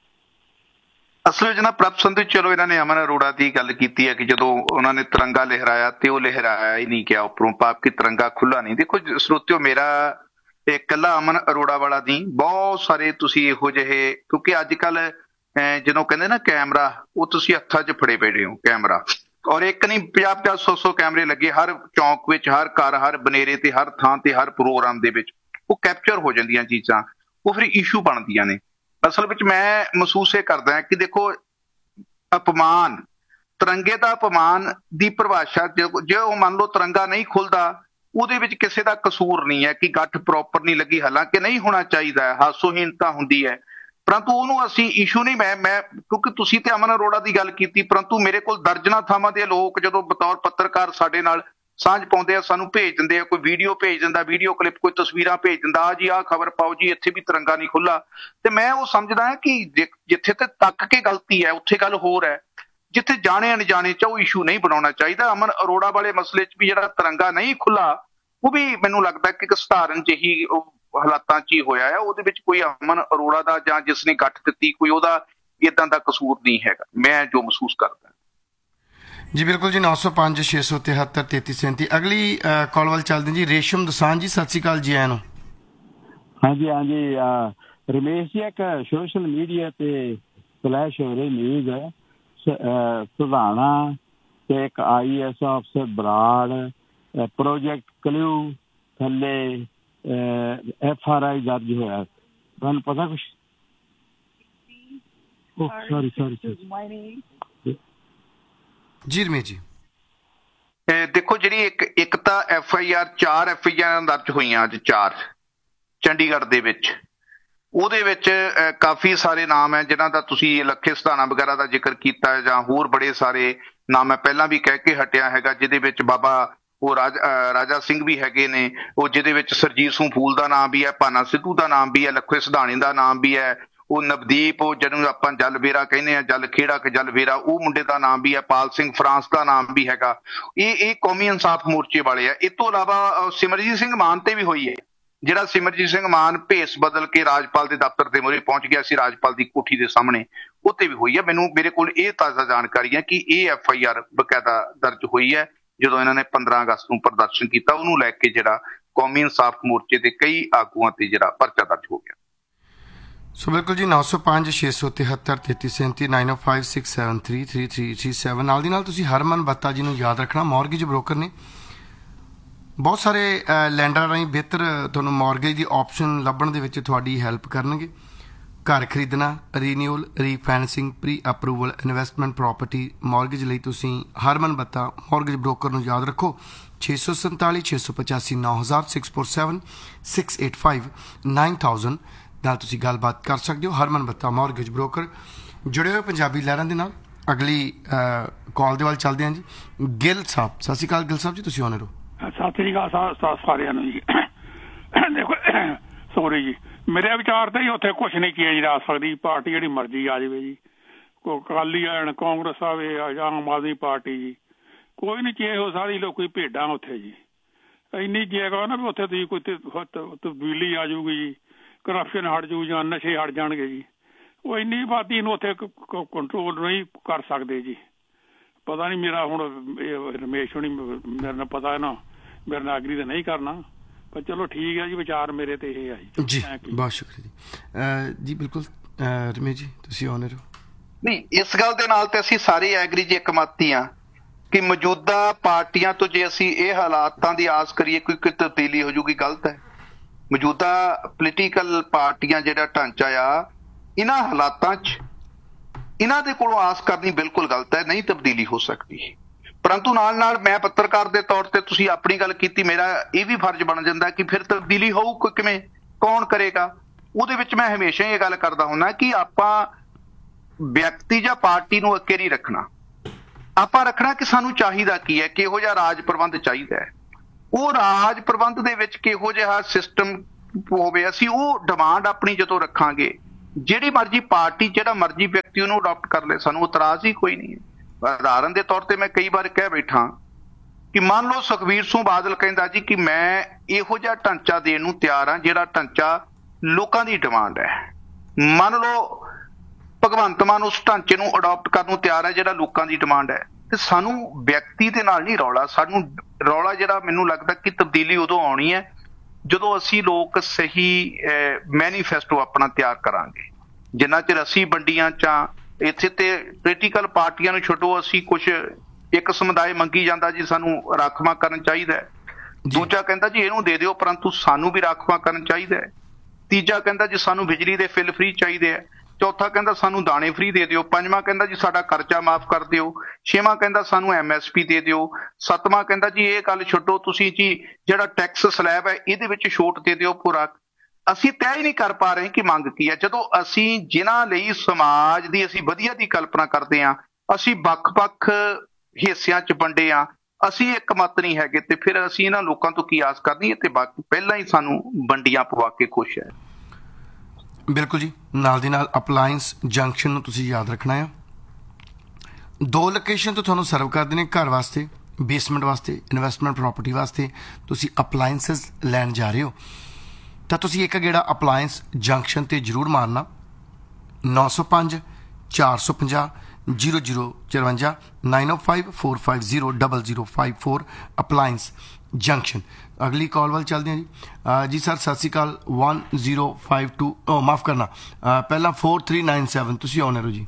ਅਸਲ ਵਿੱਚ ਨਾ ਪ੍ਰਭ ਸੰਧੂ, ਚਲੋ ਇਹਨਾਂ ਨੇ ਅਮਨ ਅਰੋੜਾ ਦੀ ਗੱਲ ਕੀਤੀ ਹੈ ਕਿ ਜਦੋਂ ਉਹਨਾਂ ਨੇ ਤਿਰੰਗਾ ਲਹਿਰਾਇਆ ਤੇ ਉਹ ਲਹਿਰਾਇਆ ਹੀ ਨਹੀਂ ਗਿਆ ਉੱਪਰੋਂ, ਪਾਪ ਕਿ ਤਿਰੰਗਾ ਖੁੱਲਾ ਨਹੀਂ। ਦੇਖੋ ਸਰੋਤਿਓ, ਮੇਰਾ ਇਕੱਲਾ ਅਮਨ ਅਰੋੜਾ ਵਾਲਾ ਨਹੀਂ, ਬਹੁਤ ਸਾਰੇ ਤੁਸੀਂ ਇਹੋ ਜਿਹੇ, ਕਿਉਂਕਿ ਅੱਜ ਕੱਲ ਜਦੋਂ ਕਹਿੰਦੇ ਨਾ ਕੈਮਰਾ, ਉਹ ਤੁਸੀਂ ਹੱਥਾਂ 'ਚ ਫੜੇ ਪਏ ਹੋ ਕੈਮਰਾ, ਔਰ ਇੱਕ ਨਹੀਂ 50-50 100 ਕੈਮਰੇ ਲੱਗੇ ਹਰ ਚੌਂਕ ਵਿੱਚ, ਹਰ ਘਰ, ਹਰ ਬਨੇਰੇ ਤੇ, ਹਰ ਥਾਂ ਤੇ, ਹਰ ਪ੍ਰੋਗਰਾਮ ਦੇ ਵਿੱਚ। ਉਹ ਕੈਪਚਰ ਹੋ ਜਾਂਦੀਆਂ ਚੀਜ਼ਾਂ, ਉਹ ਫਿਰ ਇਸ਼ੂ ਬਣਦੀਆਂ ਨੇ। ਅਸਲ ਵਿੱਚ ਮੈਂ ਮਹਿਸੂਸ ਇਹ ਕਰਦਾ ਕਿ ਦੇਖੋ, ਅਪਮਾਨ, ਤਿਰੰਗੇ ਦਾ ਅਪਮਾਨ ਦੀ ਪਰਿਭਾਸ਼ਾ, ਜੇ ਉਹ ਮੰਨ ਲਓ ਤਿਰੰਗਾ ਨਹੀਂ ਖੁੱਲਦਾ, ਉਹਦੇ ਵਿੱਚ ਕਿਸੇ ਦਾ ਕਸੂਰ ਨਹੀਂ ਹੈ ਕਿ ਗੱਠ ਪ੍ਰੋਪਰ ਨਹੀਂ ਲੱਗੀ, ਹਾਲਾਂਕਿ ਨਹੀਂ ਹੋਣਾ ਚਾਹੀਦਾ ਹੈ, ਹਾਸੋਹੀਣਤਾ ਹੁੰਦੀ ਹੈ, ਪਰੰਤੂ ਉਹਨੂੰ ਅਸੀਂ ਇਸ਼ੂ ਨਹੀਂ। ਮੈਂ ਕਿਉਂਕਿ ਤੁਸੀਂ ਤੇ ਅਮਨ ਅਰੋੜਾ ਦੀ ਗੱਲ ਕੀਤੀ, ਪਰੰਤੂ ਮੇਰੇ ਕੋਲ ਦਰਜਨਾਂ ਥਾਵਾਂ ਦੇ ਲੋਕ ਜਦੋਂ ਬਤੌਰ ਪੱਤਰਕਾਰ ਸਾਡੇ ਨਾਲ ਸਾਂਝ ਪਾਉਂਦੇ ਆ, ਸਾਨੂੰ ਭੇਜ ਦਿੰਦੇ ਆ, ਕੋਈ ਵੀਡੀਓ ਭੇਜ ਦਿੰਦਾ, ਵੀਡੀਓ ਕਲਿੱਪ, ਕੋਈ ਤਸਵੀਰਾਂ ਭੇਜ ਦਿੰਦਾ, ਆ ਜੀ ਆਹ ਖਬਰ ਪਾਓ ਜੀ, ਇੱਥੇ ਵੀ ਤਿਰੰਗਾ ਨਹੀਂ ਖੁੱਲਾ। ਤੇ ਮੈਂ ਉਹ ਸਮਝਦਾ ਹਾਂ ਕਿ ਜਿੱਥੇ ਤੇ ਤੱਕ ਕੇ ਗਲਤੀ ਹੈ ਉੱਥੇ ਗੱਲ ਹੋਰ ਹੈ, ਜਿੱਥੇ ਜਾਣੇ ਅਣਜਾਣੇ ਚ ਉਹ ਇਸ਼ੂ ਨਹੀਂ ਬਣਾਉਣਾ ਚਾਹੀਦਾ। ਅਮਨ ਅਰੋੜਾ ਵਾਲੇ ਮਸਲੇ 'ਚ ਵੀ ਜਿਹੜਾ ਤਿਰੰਗਾ ਨਹੀਂ ਖੁੱਲਾ, ਉਹ ਵੀ ਮੈਨੂੰ ਲੱਗਦਾ ਕਿ ਇੱਕ ਸਧਾਰਨ ਜਿਹੀ ਹਾਲਾਤਾਂ 'ਚ ਹੀ ਹੋਇਆ ਹੈ, ਉਹਦੇ ਵਿੱਚ ਕੋਈ ਅਮਨ ਅਰੋੜਾ ਦਾ ਜਾਂ ਜਿਸ ਨੇ ਗੱਠ ਦਿੱਤੀ ਕੋਈ ਉਹਦਾ ਏਦਾਂ ਦਾ ਕਸੂਰ ਨਹੀਂ ਹੈਗਾ, ਮੈਂ ਜੋ ਮਹਿਸੂਸ ਕਰਦਾ ਜੀ। ਬਿਲਕੁਲ ਜੀ, 905 673 3337। ਅਗਲੀ ਕਾਲ ਵੱਲ ਚੱਲਦੇ ਜੀ। ਰੇਸ਼ਮ ਦਸਾਂਝ ਜੀ, ਸਤਿ ਸ਼੍ਰੀ ਅਕਾਲ ਜੀ। ਆਇਆਂ ਨੂੰ। ਹਾਂਜੀ ਰਮੇਸ਼ ਜੀ, ਇੱਕ ਸੋਸ਼ਲ ਮੀਡੀਆ ਤੇ ਫਲੈਸ਼ ਹੋ ਰਹੀ ਨਿਊਜ਼ ਹੈ, ਸੁਧਾਣਾ ਤੇ ਇੱਕ IAS ਅਫਸਰ ਬਰਾੜ ਪ੍ਰੋਜੈਕਟ ਕਲਿਊ ਥੱਲੇ FRI ਦਰਜ ਹੋਇਆ, ਤੁਹਾਨੂੰ ਪਤਾ ਕੁਛ? ਸੌਰੀ ਜੀ ਰਮੇਸ਼ ਜੀ, ਦੇਖੋ, ਜਿਹੜੀ ਇੱਕ ਤਾਂ FIR 4 FIR ਦਰਜ ਹੋਈਆਂ ਅੱਜ 4 ਚੰਡੀਗੜ੍ਹ ਦੇ ਵਿੱਚ। ਉਹਦੇ ਵਿੱਚ ਕਾਫੀ ਸਾਰੇ ਨਾਮ ਹੈ ਜਿਨ੍ਹਾਂ ਦਾ ਤੁਸੀਂ ਲੱਖੇ ਸਿਧਾਣਾ ਵਗੈਰਾ ਦਾ ਜ਼ਿਕਰ ਕੀਤਾ, ਜਾਂ ਹੋਰ ਬੜੇ ਸਾਰੇ ਨਾਮ ਮੈਂ ਪਹਿਲਾਂ ਵੀ ਕਹਿ ਕੇ ਹਟਿਆ ਹੈਗਾ, ਜਿਹਦੇ ਵਿੱਚ ਬਾਬਾ ਉਹ ਰਾਜਾ ਸਿੰਘ ਵੀ ਹੈਗੇ ਨੇ, ਉਹ ਜਿਹਦੇ ਵਿੱਚ ਸਰਜੀਤ ਸਿੰਘ ਫੂਲ ਦਾ ਨਾਮ ਵੀ ਹੈ, ਭਾਨਾ ਸਿੱਧੂ ਦਾ ਨਾਮ ਵੀ ਹੈ, ਲੱਖੇ ਸਿਧਾਣੇ ਦਾ ਨਾਮ ਵੀ ਹੈ, ਉਹ ਨਵਦੀਪ, ਉਹ ਜਿਹਨੂੰ ਆਪਾਂ ਜਲ ਵੇਰਾ ਕਹਿੰਦੇ ਆ, ਜਲ ਖੇੜਾ ਕਿ ਜਲ ਵੇਰਾ, ਉਹ ਮੁੰਡੇ ਦਾ ਨਾਮ ਵੀ ਹੈ, ਪਾਲ ਸਿੰਘ ਫਰਾਂਸ ਦਾ ਨਾਮ ਵੀ ਹੈਗਾ। ਇਹ ਕੌਮੀ ਇਨਸਾਫ ਮੋਰਚੇ ਵਾਲੇ ਆ। ਇਸ ਤੋਂ ਇਲਾਵਾ ਸਿਮਰਜੀਤ ਸਿੰਘ ਮਾਨ ਤੇ ਵੀ ਹੋਈ ਹੈ, ਜਿਹੜਾ ਸਿਮਰਜੀਤ ਸਿੰਘ ਮਾਨ ਭੇਸ ਬਦਲ ਕੇ ਰਾਜਪਾਲ ਦੇ ਦਫ਼ਤਰ ਦੇ ਮੂਹਰੇ ਪਹੁੰਚ ਗਿਆ ਸੀ, ਰਾਜਪਾਲ ਦੀ ਕੋਠੀ ਦੇ ਸਾਹਮਣੇ, ਉਹ ਤੇ ਵੀ ਹੋਈ ਹੈ। ਮੇਰੇ ਕੋਲ ਇਹ ਤਾਜ਼ਾ ਜਾਣਕਾਰੀ ਹੈ ਕਿ ਇਹ FIR ਬਕਾਇਦਾ ਦਰਜ ਹੋਈ ਹੈ ਜਦੋਂ ਇਹਨਾਂ ਨੇ 15 ਅਗਸਤ ਨੂੰ ਪ੍ਰਦਰਸ਼ਨ ਕੀਤਾ, ਉਹਨੂੰ ਲੈ ਕੇ ਜਿਹੜਾ ਕੌਮੀ ਇਨਸਾਫ ਮੋਰਚੇ ਦੇ ਕਈ ਆਗੂਆਂ ਤੇ ਜਿਹੜਾ ਪਰਚਾ ਦਰਜ ਹੋ ਗਿਆ। ਸੋ ਬਿਲਕੁਲ ਜੀ, 905 673 3337 905 673 3337। ਨਾਲ ਦੀ ਨਾਲ ਤੁਸੀਂ ਹਰਮਨ ਬੱਤਾ ਜੀ ਨੂੰ ਯਾਦ ਰੱਖਣਾ, ਮੌਰਗੇਜ ਬ੍ਰੋਕਰ ਨੇ। ਬਹੁਤ ਸਾਰੇ ਲੈਂਡਰਾਂ ਰਾਹੀਂ ਬਿਹਤਰ ਤੁਹਾਨੂੰ ਮੌਰਗੇਜ ਦੀ ਆਪਸ਼ਨ ਲੱਭਣ ਦੇ ਵਿੱਚ ਤੁਹਾਡੀ ਹੈਲਪ ਕਰਨਗੇ। ਘਰ ਖਰੀਦਣਾ, renewal, ਰੀਫਾਈਨੈਂਸਿੰਗ, pre approval, investment property, mortgage ਲਈ ਤੁਸੀਂ ਹਰਮਨ ਬੱਤਾ ਮੌਰਗੇਜ ਬ੍ਰੋਕਰ ਨੂੰ ਯਾਦ ਰੱਖੋ। 647 685 9000 647 685 9000 ਨਾਲ ਤੁਸੀਂ ਗੱਲਬਾਤ ਕਰ ਸਕਦੇ ਹੋ। ਹਰਮਨ ਬੱਤਾ ਮੌਰਗੇਜ ਬ੍ਰੋਕਰ। ਜੁੜੇ ਹੋਏ ਪੰਜਾਬੀ ਲਹਿਰਾਂ ਦੇ ਨਾਲ ਅਗਲੀ ਕਾਲ ਦੇ ਵੱਲ ਚੱਲਦੇ ਹਾਂ ਜੀ। ਗਿੱਲ ਸਾਹਿਬ, ਸਤਿ ਸ਼੍ਰੀ ਅਕਾਲ। ਗਿੱਲ ਸਾਹਿਬ ਜੀ, ਤੁਸੀਂ ਆਨਰ ਹੋ। ਸਤਿ ਸ੍ਰੀ ਅਕਾਲ ਸਾਰਿਆਂ ਨੂੰ ਜੀ। ਦੇਖੋ ਸੋਰੀ ਜੀ, ਮੇਰੇ ਵਿਚਾਰ ਤਾਂ ਹੀ ਉੱਥੇ ਕੁਛ ਨਹੀਂ ਚੇਂਜ ਜਾ ਸਕਦੀ, ਪਾਰਟੀ ਜਿਹੜੀ ਮਰਜ਼ੀ ਆ ਜਾਵੇ ਜੀ, ਕੋਈ ਅਕਾਲੀ ਆਣ, ਕਾਂਗਰਸ ਆਵੇ ਜਾਂ ਆਮ ਆਦਮੀ ਪਾਰਟੀ ਜੀ, ਕੋਈ ਨਹੀਂ ਚੇਂਜ ਹੋ ਸਕਦੀ। ਲੋਕੀ ਭੇਡਾਂ ਉੱਥੇ ਜੀ, ਇੰਨੀ ਜਗ੍ਹਾ ਨਾ ਵੀ ਉੱਥੇ ਤੁਸੀਂ ਕੋਈ ਤਬਦੀਲੀ ਆ ਜਾਊਗੀ ਜੀ, ਕਰਪਸ਼ਨ ਹਟ ਜਾਊ ਜਾਂ ਨਸ਼ੇ ਹਟ ਜਾਣਗੇ ਜੀ। ਉਹ ਇੰਨੀ ਆਬਾਦੀ ਨੂੰ ਉੱਥੇ ਕੰਟਰੋਲ ਨਹੀਂ ਕਰ ਸਕਦੇ ਜੀ। ਪਤਾ ਨਹੀਂ ਮੇਰਾ ਹੁਣ ਰਮੇਸ਼ ਹੋਣੀ ਮੇਰੇ ਨਾਲ ਪਤਾ ਹੈ ਨਾ, ਮੇਰੇ ਨਾਲ ਐਗਰੀ ਤਾਂ ਨਹੀਂ ਕਰਨਾ, ਪਰ ਚਲੋ ਠੀਕ ਹੈ ਜੀ, ਵਿਚਾਰ ਮੇਰੇ ਤੇ ਇਹ ਆਈ ਜੀ। ਬਹੁਤ ਸ਼ੁਕਰੀਆ ਜੀ। ਜੀ ਬਿਲਕੁਲ ਰਮੇਸ਼ ਜੀ, ਤੁਸੀਂ ਆਨਰ ਹੋ। ਨਹੀਂ, ਇਸ ਗੱਲ ਦੇ ਨਾਲ ਤੇ ਅਸੀਂ ਸਾਰੇ ਐਗਰੀ ਜੀ, ਇੱਕਮਤ ਹੀ ਹਾਂ ਕਿ ਮੌਜੂਦਾ ਪਾਰਟੀਆਂ ਤੋਂ ਜੇ ਅਸੀਂ ਇਹ ਹਾਲਾਤਾਂ ਦੀ ਆਸ ਕਰੀਏ ਕੋਈ ਤਬਦੀਲੀ ਹੋ ਜੂਗੀ, ਗਲਤ ਹੈ। ਮੌਜੂਦਾ ਪੋਲੀਟੀਕਲ ਪਾਰਟੀਆਂ ਜਿਹੜਾ ਢਾਂਚਾ ਆ, ਇਹਨਾਂ ਹਾਲਾਤਾਂ 'ਚ ਇਹਨਾਂ ਦੇ ਕੋਲੋਂ ਆਸ ਕਰਨੀ ਬਿਲਕੁਲ ਗਲਤ ਹੈ, ਨਹੀਂ ਤਬਦੀਲੀ ਹੋ ਸਕਦੀ। ਪਰੰਤੂ ਨਾਲ ਨਾਲ ਮੈਂ ਪੱਤਰਕਾਰ ਦੇ ਤੌਰ ਤੇ, ਤੁਸੀਂ ਆਪਣੀ ਗੱਲ ਕੀਤੀ, ਮੇਰਾ ਇਹ ਵੀ ਫਰਜ਼ ਬਣ ਜਾਂਦਾ ਕਿ ਫਿਰ ਤਬਦੀਲੀ ਹੋਊ ਕਿਵੇਂ ਕੌਣ ਕਰੇਗਾ? ਉਹਦੇ ਵਿੱਚ ਮੈਂ ਹਮੇਸ਼ਾ ਹੀ ਇਹ ਗੱਲ ਕਰਦਾ ਹੁੰਦਾ ਕਿ ਆਪਾਂ ਵਿਅਕਤੀ ਜਾਂ ਪਾਰਟੀ ਨੂੰ ਅੱਗੇ ਨਹੀਂ ਰੱਖਣਾ, ਆਪਾਂ ਰੱਖਣਾ ਕਿ ਸਾਨੂੰ ਚਾਹੀਦਾ ਕੀ ਹੈ, ਕਿਹੋ ਜਿਹਾ ਰਾਜ ਪ੍ਰਬੰਧ ਚਾਹੀਦਾ ਹੈ, ਉਹ ਰਾਜ ਪ੍ਰਬੰਧ ਦੇ ਵਿੱਚ ਕਿਹੋ ਜਿਹਾ ਸਿਸਟਮ ਹੋਵੇ। ਅਸੀਂ ਉਹ ਡਿਮਾਂਡ ਆਪਣੀ ਜਦੋਂ ਰੱਖਾਂਗੇ, ਜਿਹੜੀ ਮਰਜ਼ੀ ਪਾਰਟੀ ਜਿਹੜਾ ਮਰਜ਼ੀ ਵਿਅਕਤੀ ਉਹਨੂੰ ਅਡਾਪਟ ਕਰ ਲੈ, ਸਾਨੂੰ ਇਤਰਾਜ਼ ਹੀ ਕੋਈ ਨਹੀਂ ਹੈ। ਉਦਾਹਰਨ ਦੇ ਤੌਰ ਤੇ ਮੈਂ ਕਈ ਵਾਰ ਕਹਿ ਬੈਠਾ ਕਿ ਮੰਨ ਲਓ ਸੁਖਬੀਰ ਸਿੰਘ ਬਾਦਲ ਕਹਿੰਦਾ ਜੀ ਕਿ ਮੈਂ ਇਹੋ ਜਿਹਾ ਢਾਂਚਾ ਦੇਣ ਨੂੰ ਤਿਆਰ ਹਾਂ ਜਿਹੜਾ ਢਾਂਚਾ ਲੋਕਾਂ ਦੀ ਡਿਮਾਂਡ ਹੈ। ਮੰਨ ਲਓ ਭਗਵੰਤ ਮਾਨ ਉਸ ਢਾਂਚੇ ਨੂੰ ਅਡਾਪਟ ਕਰਨ ਨੂੰ ਤਿਆਰ ਹੈ ਜਿਹੜਾ ਲੋਕਾਂ ਦੀ ਡਿਮਾਂਡ ਹੈ। ਤੇ ਸਾਨੂੰ ਵਿਅਕਤੀ ਦੇ ਨਾਲ ਨਹੀਂ ਰੌਲਾ, ਸਾਨੂੰ ਰੌਲਾ ਜਿਹੜਾ ਮੈਨੂੰ ਲੱਗਦਾ ਕਿ ਤਬਦੀਲੀ ਉਦੋਂ ਆਉਣੀ ਹੈ ਜਦੋਂ ਅਸੀਂ ਲੋਕ ਸਹੀ ਮੈਨੀਫੈਸਟੋ ਆਪਣਾ ਤਿਆਰ ਕਰਾਂਗੇ। ਜਿੰਨਾ ਚਿਰ ਅਸੀਂ ਵੰਡੀਆਂ ਚਾਂ ਇੱਥੇ ਤੇ ਪੋਲੀਟੀਕਲ ਪਾਰਟੀਆਂ ਨੂੰ ਛੱਡੋ, ਅਸੀਂ ਕੁਛ ਇੱਕ ਸਮੁਦਾਇ ਮੰਗੀ ਜਾਂਦਾ ਜੀ ਸਾਨੂੰ ਰਾਖਵਾਂਕਰਨ ਚਾਹੀਦਾ ਹੈ, ਦੂਜਾ ਕਹਿੰਦਾ ਜੀ ਇਹਨੂੰ ਦੇ ਦਿਓ ਪਰੰਤੂ ਸਾਨੂੰ ਵੀ ਰਾਖਵਾਂਕਰਨ ਚਾਹੀਦਾ ਹੈ, ਤੀਜਾ ਕਹਿੰਦਾ ਜੀ ਸਾਨੂੰ ਬਿਜਲੀ ਦੇ ਬਿੱਲ ਫ੍ਰੀ ਚਾਹੀਦੇ ਹੈ, ਚੌਥਾ ਕਹਿੰਦਾ ਸਾਨੂੰ ਦਾਣੇ ਫ੍ਰੀ ਦੇ ਦਿਓ, ਪੰਜਵਾਂ ਕਹਿੰਦਾ ਜੀ ਸਾਡਾ ਕਰਜ਼ਾ ਮਾਫ ਕਰ ਦਿਓ, ਛੇਵਾਂ ਕਹਿੰਦਾ ਸਾਨੂੰ MSP ਦੇ ਦਿਓ, ਸੱਤਵਾਂ ਕਹਿੰਦਾ ਜੀ ਇਹ ਗੱਲ ਛੱਡੋ ਤੁਸੀਂ ਜੀ ਜਿਹੜਾ ਟੈਕਸ ਸਲੈਬ ਹੈ ਇਹਦੇ ਵਿੱਚ ਛੋਟ ਦੇ ਦਿਓ ਪੂਰਾ। ਅਸੀਂ ਤੈਅ ਹੀ ਨਹੀਂ ਕਰ ਪਾ ਰਹੇ ਕਿ ਮੰਗ ਕੀ ਹੈ। ਜਦੋਂ ਅਸੀਂ ਜਿਨ੍ਹਾਂ ਲਈ ਸਮਾਜ ਦੀ ਅਸੀਂ ਵਧੀਆ ਦੀ ਕਲਪਨਾ ਕਰਦੇ ਹਾਂ, ਅਸੀਂ ਵੱਖ-ਵੱਖ ਹਿੱਸਿਆਂ 'ਚ ਵੰਡੇ ਹਾਂ, ਅਸੀਂ ਇੱਕ ਮਤ ਨਹੀਂ ਹੈਗੇ, ਤੇ ਫਿਰ ਅਸੀਂ ਇਹਨਾਂ ਲੋਕਾਂ ਤੋਂ ਕੀ ਆਸ ਕਰਨੀ ਹੈ? ਤੇ ਬਾਕੀ ਪਹਿਲਾਂ ਹੀ ਸਾਨੂੰ ਵੰਡੀਆਂ ਪਵਾ ਕੇ ਖੁਸ਼ ਹੈ। ਬਿਲਕੁਲ ਜੀ। ਨਾਲ ਦੀ ਨਾਲ ਅਪਲਾਇੰਸ ਜੰਕਸ਼ਨ ਨੂੰ ਤੁਸੀਂ ਯਾਦ ਰੱਖਣਾ ਆ। 2 ਲੋਕੇਸ਼ਨ ਤੋਂ ਤੁਹਾਨੂੰ ਸਰਵ ਕਰਦੇ ਨੇ, ਘਰ ਵਾਸਤੇ, ਬੇਸਮੈਂਟ ਵਾਸਤੇ, ਇਨਵੈਸਟਮੈਂਟ ਪ੍ਰਾਪਰਟੀ ਵਾਸਤੇ ਤੁਸੀਂ ਅਪਲਾਇੰਸਸ ਲੈਣ ਜਾ ਰਹੇ ਹੋ ਤਾਂ ਤੁਸੀਂ ਇੱਕ ਗੇੜਾ ਅਪਲਾਇੰਸ ਜੰਕਸ਼ਨ ਤੇ ਜ਼ਰੂਰ ਮਾਰਨਾ। 905 450 0054 905 450 0054 ਅਪਲਾਇੰਸ ਜੰਕਸ਼ਨ। ਅਗਲੀ ਕਾਲ ਵੱਲ ਚੱਲਦੇ ਹਾਂ ਜੀ। ਜੀ ਸਰ ਸਤਿ ਸ਼੍ਰੀ ਅਕਾਲ। 1052 ਮਾਫ ਕਰਨਾ, ਪਹਿਲਾਂ 4397 ਤੁਸੀਂ ਆਨਰ ਹੋ ਜੀ।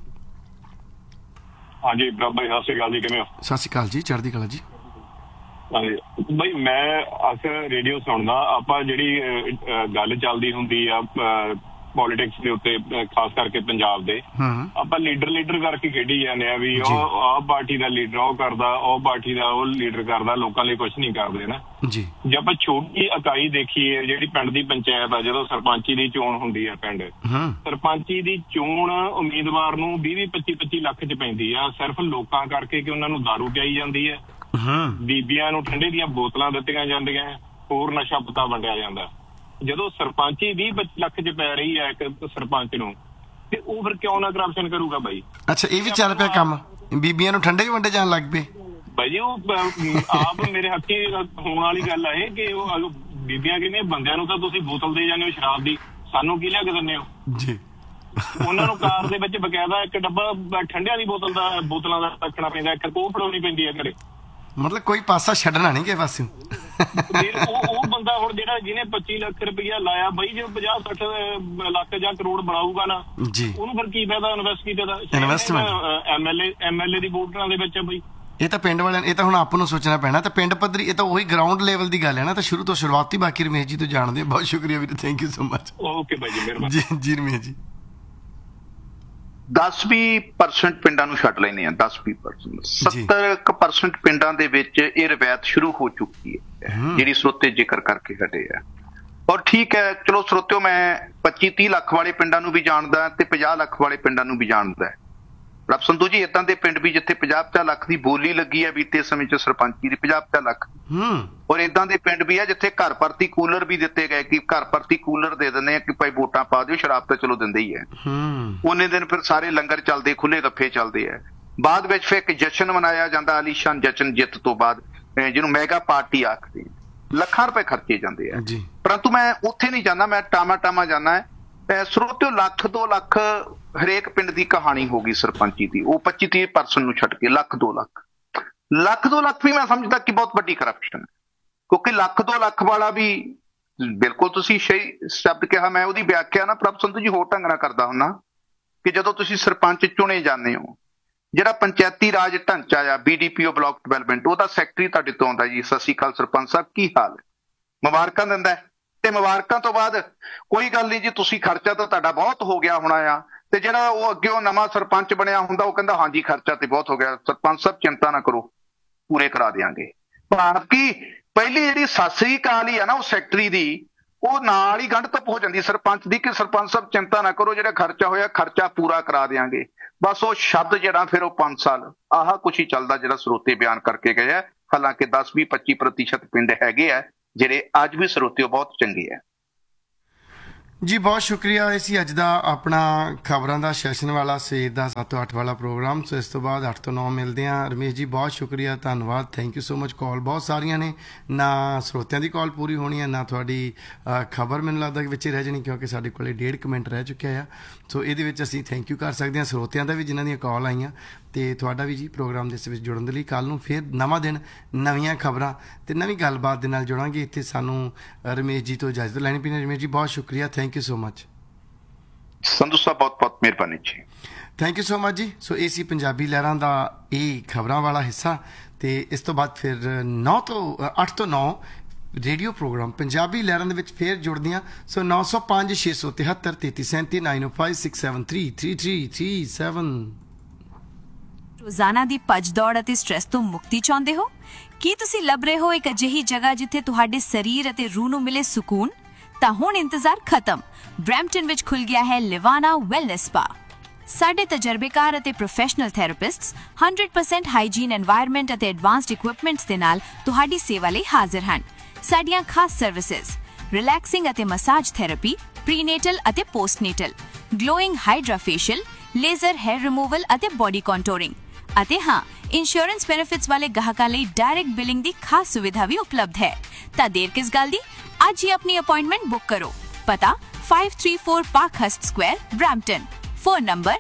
ਹਾਂਜੀ ਪ੍ਰਭ ਭਾਈ ਸਤਿ ਸ਼੍ਰੀ ਅਕਾਲ ਜੀ, ਕਿਵੇਂ ਹੋ? ਸਤਿ ਸ਼੍ਰੀ ਅਕਾਲ ਜੀ, ਚੜ੍ਹਦੀ ਕਲਾ ਜੀ। ਹਾਂਜੀ ਭਾਈ ਮੈਂ ਅਕਸਰ ਰੇਡੀਓ ਸੁਣਦਾ, ਆਪਾਂ ਜਿਹੜੀ ਗੱਲ ਚੱਲਦੀ ਹੁੰਦੀ ਆ ਪੋਲੀਟਿਕਸ ਦੇ ਉੱਤੇ, ਖਾਸ ਕਰਕੇ ਪੰਜਾਬ ਦੇ, ਆਪਾਂ ਲੀਡਰ ਕਰਕੇ ਖੇਡੀ ਜਾਂਦੇ ਆ ਵੀ ਉਹ ਆਹ ਪਾਰਟੀ ਦਾ ਲੀਡਰ ਉਹ ਕਰਦਾ, ਉਹ ਪਾਰਟੀ ਦਾ ਉਹ ਲੀਡਰ ਕਰਦਾ, ਲੋਕਾਂ ਲਈ ਕੁਛ ਨਹੀਂ ਕਰਦੇ ਨਾ ਜੀ। ਜੇ ਆਪਾਂ ਛੋਟੀ ਇਕਾਈ ਦੇਖੀਏ, ਜਿਹੜੀ ਪਿੰਡ ਦੀ ਪੰਚਾਇਤ ਆ, ਜਦੋਂ ਸਰਪੰਚੀ ਦੀ ਚੋਣ ਹੁੰਦੀ ਆ ਪਿੰਡ, ਸਰਪੰਚੀ ਦੀ ਚੋਣ ਉਮੀਦਵਾਰ ਨੂੰ 20-25 ਲੱਖ 'ਚ ਪੈਂਦੀ ਆ, ਸਿਰਫ ਲੋਕਾਂ ਕਰਕੇ ਕਿ ਉਹਨਾਂ ਨੂੰ ਦਾਰੂ ਪਿਆਈ ਜਾਂਦੀ ਹੈ, ਬੀਬੀਆਂ ਨੂੰ ਠੰਡੇ ਦੀਆਂ ਬੋਤਲਾਂ ਦਿੱਤੀਆਂ ਜਾਂਦੀਆਂ, ਹੋਰ ਨਸ਼ਾ ਪਤਾ ਵੰਡਿਆ ਜਾਂਦਾ। ਜਦੋਂ ਸਰਪੰਚੀ 20-25 ਲੱਖ 'ਚ ਪੈ ਰਹੀ ਹੈ ਇੱਕ ਸਰਪੰਚ ਨੂੰ, ਤੇ ਉਹ ਫਿਰ ਕਿਉਂ ਨਾ ਕਰਪਸ਼ਨ ਕਰੂਗਾ ਬਾਈ? ਅੱਛਾ, ਇਹ ਵੀ ਚੱਲ ਪਿਆ ਕੰਮ, ਬੀਬੀਆਂ ਨੂੰ ਠੰਡੇ ਵੀ ਵੰਡੇ ਜਾਣ ਲੱਗ ਪਏ ਬਾਈ ਜੀ। ਉਹ ਆਪ ਮੇਰੇ ਹੱਥੀ ਹੋਣ ਵਾਲੀ ਗੱਲ ਹੈ ਕਿ ਉਹ ਬੀਬੀਆਂ ਕਹਿੰਦੇ ਬੰਦਿਆਂ ਨੂੰ ਤਾਂ ਤੁਸੀਂ ਬੋਤਲ ਦੇ ਜਾਂਦੇ ਹੋ ਸ਼ਰਾਬ ਦੀ, ਸਾਨੂੰ ਕੀ ਲਿਆ ਕੇ ਦਿੰਦੇ ਹੋ ਜੀ? ਉਹਨਾਂ ਨੂੰ ਕਾਰ ਦੇ ਵਿੱਚ ਬਕਾਇਦਾ ਇੱਕ ਡੱਬਾ ਠੰਡਿਆਂ ਦੀ ਬੋਤਲਾਂ ਦਾ ਰੱਖਣਾ ਪੈਂਦਾ, ਇੱਕ ਕੋਹ ਫੜਾਉਣੀ ਪੈਂਦੀ ਹੈ ਘਰੇ। ਮਤਲਬ ਕੋਈ ਪਾਸਾ ਛੱਡਣਾ ਨਹੀਂ ਕਿਸੇ ਪਾਸੇ। ਉਹ ਬੰਦਾ ਹੁਣ ਜਿਹੜਾ ਜਿਹਨੇ 25 ਲੱਖ ਰੁਪਇਆ ਲਾਇਆ ਬਾਈ, ਜੇ 50-60 ਲੱਖ ਜਾਂ ਕਰੋੜ ਬਣਾਊਗਾ ਨਾ ਜੀ, ਉਹਨੂੰ ਫਿਰ ਕੀ ਫਾਇਦਾ ਇਨਵੈਸਟ ਕੀਤੇ ਦਾ? ਐਮਐਲਏ ਦੀ ਵੋਟਰਾਂ ਦੇ ਵਿੱਚ ਬਾਈ। ਇਹ ਤਾਂ ਪਿੰਡ ਵਾਲਿਆਂ, ਇਹ ਤਾਂ ਹੁਣ ਆਪ ਨੂੰ ਸੋਚਣਾ ਪੈਣਾ। ਤਾਂ ਪਿੰਡ ਪੱਧਰੀ, ਇਹ ਤਾਂ ਉਹੀ ਗਰਾਊਂਡ ਲੈਵਲ ਦੀ ਗੱਲ ਹੈ ਨਾ, ਤਾਂ ਸ਼ੁਰੂ ਤੋਂ ਸ਼ੁਰੂਆਤੀ। ਬਾਕੀ ਰਮੇਸ਼ ਜੀ ਤੋਂ ਜਾਣਦੇ, ਬਹੁਤ ਸ਼ੁਕਰੀਆ ਵੀਰੇ, thank you so much. Okay ਬਾਈ ਜੀ, ਮਿਹਰਬਾਨੀ ਜੀ ਰਮੇਸ਼ ਜੀ। 10-20% ਪਿੰਡਾਂ ਨੂੰ ਛੱਡ ਲੈਂਦੇ ਆ, 10-20%, 70% ਪਿੰਡਾਂ ਦੇ ਵਿੱਚ ਇਹ ਰਵਾਇਤ ਸ਼ੁਰੂ ਹੋ ਚੁੱਕੀ ਹੈ ਜਿਹੜੀ ਸਰੋਤੇ ਜ਼ਿਕਰ ਕਰਕੇ ਹਟੇ ਆ। ਔਰ ਠੀਕ ਹੈ, ਚਲੋ ਸਰੋਤਿਓ, ਮੈਂ 25-30 ਲੱਖ ਵਾਲੇ ਪਿੰਡਾਂ ਨੂੰ ਵੀ ਜਾਣਦਾ ਤੇ 50 ਲੱਖ ਵਾਲੇ ਪਿੰਡਾਂ ਨੂੰ ਵੀ ਜਾਣਦਾ। ਰੱਬ ਸੰਧੂ ਜੀ, ਏਦਾਂ ਦੇ ਪਿੰਡ ਵੀ ਜਿੱਥੇ 50-50 ਲੱਖ ਦੀ ਬੋਲੀ ਲੱਗੀ ਹੈ ਬੀਤੇ ਸਮੇਂ 'ਚ ਸਰਪੰਚੀ ਦੀ, 50-50 ਲੱਖ। ਔਰ ਏਦਾਂ ਦੇ ਪਿੰਡ ਵੀ ਆ ਜਿੱਥੇ ਘਰ ਪ੍ਰਤੀ ਕੂਲਰ ਵੀ ਦਿੱਤੇ ਗਏ ਕਿ ਘਰ ਪ੍ਰਤੀ ਕੂਲਰ ਦੇ ਦਿੰਦੇ ਆ ਕਿ ਭਾਈ ਵੋਟਾਂ ਪਾ ਦਿਓ, ਸ਼ਰਾਬ ਤਾਂ ਚਲੋ ਦਿੰਦੇ ਹੀ ਹੈ। ਉਹਨੇ ਦਿਨ ਫਿਰ ਸਾਰੇ ਲੰਗਰ ਚੱਲਦੇ, ਖੁੱਲੇ ਗੱਫੇ ਚੱਲਦੇ ਆ। ਬਾਅਦ ਵਿੱਚ ਫਿਰ ਇੱਕ ਜਸ਼ਨ ਮਨਾਇਆ ਜਾਂਦਾ, ਆਲੀਸ਼ਾਨ ਜਸ਼ਨ ਜਿੱਤ ਤੋਂ ਬਾਅਦ, ਜਿਹਨੂੰ ਮੈਗਾ ਪਾਰਟੀ ਆਖਦੇ, ਲੱਖਾਂ ਰੁਪਏ ਖਰਚੇ ਜਾਂਦੇ ਆ। ਪਰੰਤੂ ਮੈਂ ਉੱਥੇ ਨਹੀਂ ਜਾਂਦਾ, ਮੈਂ ਟਾਮਾ ਜਾਂਦਾ ਹੈ। ਸਰੋਤਿਓ, 1-2 ਲੱਖ ਹਰੇਕ ਪਿੰਡ ਦੀ ਕਹਾਣੀ ਹੋ ਗਈ ਸਰਪੰਚੀ ਦੀ, ਉਹ 25-30% ਨੂੰ ਛੱਡ ਕੇ 1-2 ਲੱਖ ਵੀ ਮੈਂ ਸਮਝਦਾ ਕਿ ਬਹੁਤ ਵੱਡੀ ਕਰਪਸ਼ਨ ਹੈ। ਕਿਉਂਕਿ 1-2 ਲੱਖ ਵਾਲਾ ਵੀ, ਬਿਲਕੁਲ ਤੁਸੀਂ ਸਹੀ ਸ਼ਬਦ ਕਿਹਾ, ਮੈਂ ਉਹਦੀ ਵਿਆਖਿਆ ਨਾ ਪ੍ਰਭ ਸੰਧੂ ਜੀ ਹੋਰ ਢੰਗ ਨਾਲ ਕਰਦਾ ਹੁੰਦਾ ਕਿ ਜਦੋਂ ਤੁਸੀਂ ਸਰਪੰਚ ਚੁਣੇ ਜਾਂਦੇ ਹੋ, ਜਿਹੜਾ ਪੰਚਾਇਤੀ ਰਾਜ ਢਾਂਚਾ ਆ, BDPO ਬਲਾਕ ਡਿਵੈਲਪਮੈਂਟ, ਉਹਦਾ ਸੈਕਟਰੀ ਤੁਹਾਡੇ ਤੋਂ ਆਉਂਦਾ ਜੀ, ਸਤਿ ਸ਼੍ਰੀ ਅਕਾਲ ਸਰਪੰਚ ਸਾਹਿਬ, ਕੀ ਹਾਲ ਹੈ, ਮੁਬਾਰਕਾਂ ਦਿੰਦਾ, ਤੇ ਮੁਬਾਰਕਾਂ ਤੋਂ ਬਾਅਦ ਕੋਈ ਗੱਲ ਨਹੀਂ ਜੀ, ਤੁਸੀਂ ਖਰਚਾ ਤਾਂ ਤੁਹਾਡਾ ਬਹੁਤ ਹੋ ਗਿਆ ਹੋਣਾ ਆ। ਤੇ ਜਿਹੜਾ ਉਹ ਅੱਗੇ ਉਹ ਨਵਾਂ ਸਰਪੰਚ ਬਣਿਆ ਹੁੰਦਾ, ਉਹ ਕਹਿੰਦਾ ਹਾਂਜੀ ਖਰਚਾ ਤੇ ਬਹੁਤ ਹੋ ਗਿਆ, ਸਰਪੰਚ ਸਾਹਿਬ ਚਿੰਤਾ ਨਾ ਕਰੋ, ਪੂਰੇ ਕਰਾ ਦਿਆਂਗੇ। ਬਾਕੀ ਪਹਿਲੀ ਜਿਹੜੀ ਸਤਿ ਸ੍ਰੀ ਅਕਾਲ ਹੀ ਆ ਨਾ ਉਹ ਸੈਕਟਰੀ ਦੀ, ਉਹ ਨਾਲ ਹੀ ਗੰਢ ਧੁੱਪ ਹੋ ਜਾਂਦੀ ਸਰਪੰਚ ਦੀ ਕਿ ਸਰਪੰਚ ਸਾਹਿਬ ਚਿੰਤਾ ਨਾ ਕਰੋ, ਜਿਹੜਾ ਖਰਚਾ ਹੋਇਆ ਖਰਚਾ ਪੂਰਾ ਕਰਾ ਦਿਆਂਗੇ। ਬਸ ਉਹ ਸ਼ਬਦ ਜਿਹੜਾ ਫਿਰ ਉਹ 5 ਸਾਲ ਆਹ ਕੁਛ ਹੀ ਚੱਲਦਾ ਜਿਹੜਾ ਸਰੋਤੇ ਬਿਆਨ ਕਰਕੇ ਗਏ ਆ। ਹਾਲਾਂਕਿ 10-20-25% ਪਿੰਡ ਹੈਗੇ ਆ ਜਿਹੜੇ ਅੱਜ ਵੀ ਸਰੋਤੇ ਬਹੁਤ ਚੰਗੇ ਆ। ਜੀ ਬਹੁਤ ਸ਼ੁਕਰੀਆ। ਇਹ ਸੀ ਅੱਜ ਦਾ ਆਪਣਾ ਖਬਰਾਂ ਦਾ ਸੈਸ਼ਨ ਵਾਲਾ ਸਵੇਰ ਦਾ 7 ਤੋਂ 8 ਵਾਲਾ ਪ੍ਰੋਗਰਾਮ। ਸੋ ਇਸ ਤੋਂ ਬਾਅਦ 8 ਤੋਂ 9 ਮਿਲਦੇ ਹਾਂ। ਰਮੇਸ਼ ਜੀ ਬਹੁਤ ਸ਼ੁਕਰੀਆ, ਧੰਨਵਾਦ, ਥੈਂਕ ਯੂ ਸੋ ਮਚ। ਕਾਲ ਬਹੁਤ ਸਾਰੀਆਂ ਨੇ, ਨਾ ਸਰੋਤਿਆਂ ਦੀ ਕਾਲ ਪੂਰੀ ਹੋਣੀ ਹੈ, ਨਾ ਤੁਹਾਡੀ ਖਬਰ ਮੈਨੂੰ ਲੱਗਦਾ ਕਿ ਵਿੱਚ ਹੀ ਰਹਿ ਜਾਣੀ, ਕਿਉਂਕਿ ਸਾਡੇ ਕੋਲ 1.5 ਕੁ ਮਿੰਟ ਰਹਿ ਚੁੱਕਿਆ ਆ। ਸੋ ਇਹਦੇ ਵਿੱਚ ਅਸੀਂ ਥੈਂਕ ਯੂ ਕਰ ਸਕਦੇ ਹਾਂ ਸਰੋਤਿਆਂ ਦਾ ਵੀ ਜਿਨ੍ਹਾਂ ਦੀਆਂ ਕਾਲ ਆਈਆਂ, ਤੇ ਤੁਹਾਡਾ ਵੀ ਜੀ ਪ੍ਰੋਗਰਾਮ ਦੇ ਵਿੱਚ ਜੁੜਨ ਦੇ ਲਈ। ਕੱਲ੍ਹ ਨੂੰ ਫਿਰ ਨਵਾਂ ਦਿਨ, ਨਵੀਆਂ ਖਬਰਾਂ ਤੇ ਨਵੀਂ ਗੱਲਬਾਤ ਦੇ ਨਾਲ ਜੁੜਾਂਗੇ। ਇੱਥੇ ਸਾਨੂੰ ਰਮੇਸ਼ ਜੀ ਤੋਂ ਇਜਾਜ਼ਤ ਲੈਣੀ ਪੈਣੀ। ਰਮੇਸ਼ ਜੀ ਬਹੁਤ ਸ਼ੁਕਰੀਆ, thank you so much. Sandhu ਸਾਹਿਬ ਬਹੁਤ ਬਹੁਤ ਮਿਹਰਬਾਨੀ ਜੀ, ਥੈਂਕ ਯੂ ਸੋ ਮਚ ਜੀ। ਸੋ ਇਹ ਸੀ ਪੰਜਾਬੀ ਲਹਿਰਾਂ ਦਾ ਇਹ ਖਬਰਾਂ ਵਾਲਾ ਹਿੱਸਾ, ਤੇ ਇਸ ਤੋਂ ਬਾਅਦ ਫਿਰ 8 ਤੋਂ 9 ਰੇਡੀਓ ਪ੍ਰੋਗਰਾਮ ਪੰਜਾਬੀ ਲਹਿਰਾਂ ਦੇ ਵਿੱਚ ਫਿਰ ਜੁੜਦੀਆਂ। ਸੋ 905 673 3337 905 673 3337। ਰੋਜ਼ਾਨਾ ਦੀ ਭੱਜ ਦੌੜ ਅਤੇ ਸਟ੍ਰੈਸ ਤੋਂ ਮੁਕਤੀ ਚਾਹੁੰਦੇ ਹੋ? ਕੀ ਤੁਸੀਂ ਲੱਭ ਰਹੇ ਹੋ ਇੱਕ ਅਜਿਹੀ ਜਗ੍ਹਾ ਜਿੱਥੇ ਤੁਹਾਡੇ ਸਰੀਰ ਅਤੇ ਰੂਹ ਨੂੰ ਮਿਲੇ ਸਕੂਨ? ਤਾਂ ਹੁਣ ਇੰਤਜ਼ਾਰ ਖਤਮ। ਬਰੈਂਪਟਨ ਵਿੱਚ ਖੁੱਲ ਗਿਆ ਹੈ ਲਿਵਾਨਾ ਵੈਲਨੈਸ ਸਪਾ। ਸਾਡੇ ਤਜਰਬੇਕਾਰ ਅਤੇ ਪ੍ਰੋਫੈਸ਼ਨਲ ਥੈਰੇਪਿਸਟਸ 100% ਹਾਈਜੀਨ ਐਨਵਾਇਰਨਮੈਂਟ ਅਤੇ ਐਡਵਾਂਸਡ ਇਕਵਿਪਮੈਂਟਸ ਦੇ ਨਾਲ ਤੁਹਾਡੀ ਸੇਵਾ ਲਈ ਹਾਜ਼ਰ ਹਨ। ਸਾਡੀਆਂ ਖਾਸ ਸਰਵਿਸਿਜ਼ ਰਿਲੈਕਸਿੰਗ ਅਤੇ ਮਸਾਜ ਥੈਰੇਪੀ, ਪ੍ਰੀਨੇਟਲ ਅਤੇ ਪੋਸਟਨੇਟਲ, glowing hydra facial, laser hair removal ਅਤੇ ਬੋਡੀ ਕੰਟੂਰਿੰਗ, ਅਤੇ ਹਾਂ, ਇੰਸ਼ੋਰੈਂਸ ਬੈਨੀਫਿਟਸ ਵਾਲੇ ਗਾਹਕਾਂ ਲਈ ਡਾਇਰੈਕਟ ਬਿਲਿੰਗ ਦੀ ਖਾਸ ਸੁਵਿਧਾ ਵੀ ਉਪਲਬਧ ਹੈ। ਤਾਂ ਦੇਰ ਕਿਸ ਗੱਲ ਦੀ, ਅੱਜ ਹੀ ਆਪਣੀ ਅਪਾਇੰਟਮੈਂਟ ਬੁੱਕ ਕਰੋ। ਪਤਾ 534 ਪਾਰਕਹਰਸਟ Square, Brampton. Phone number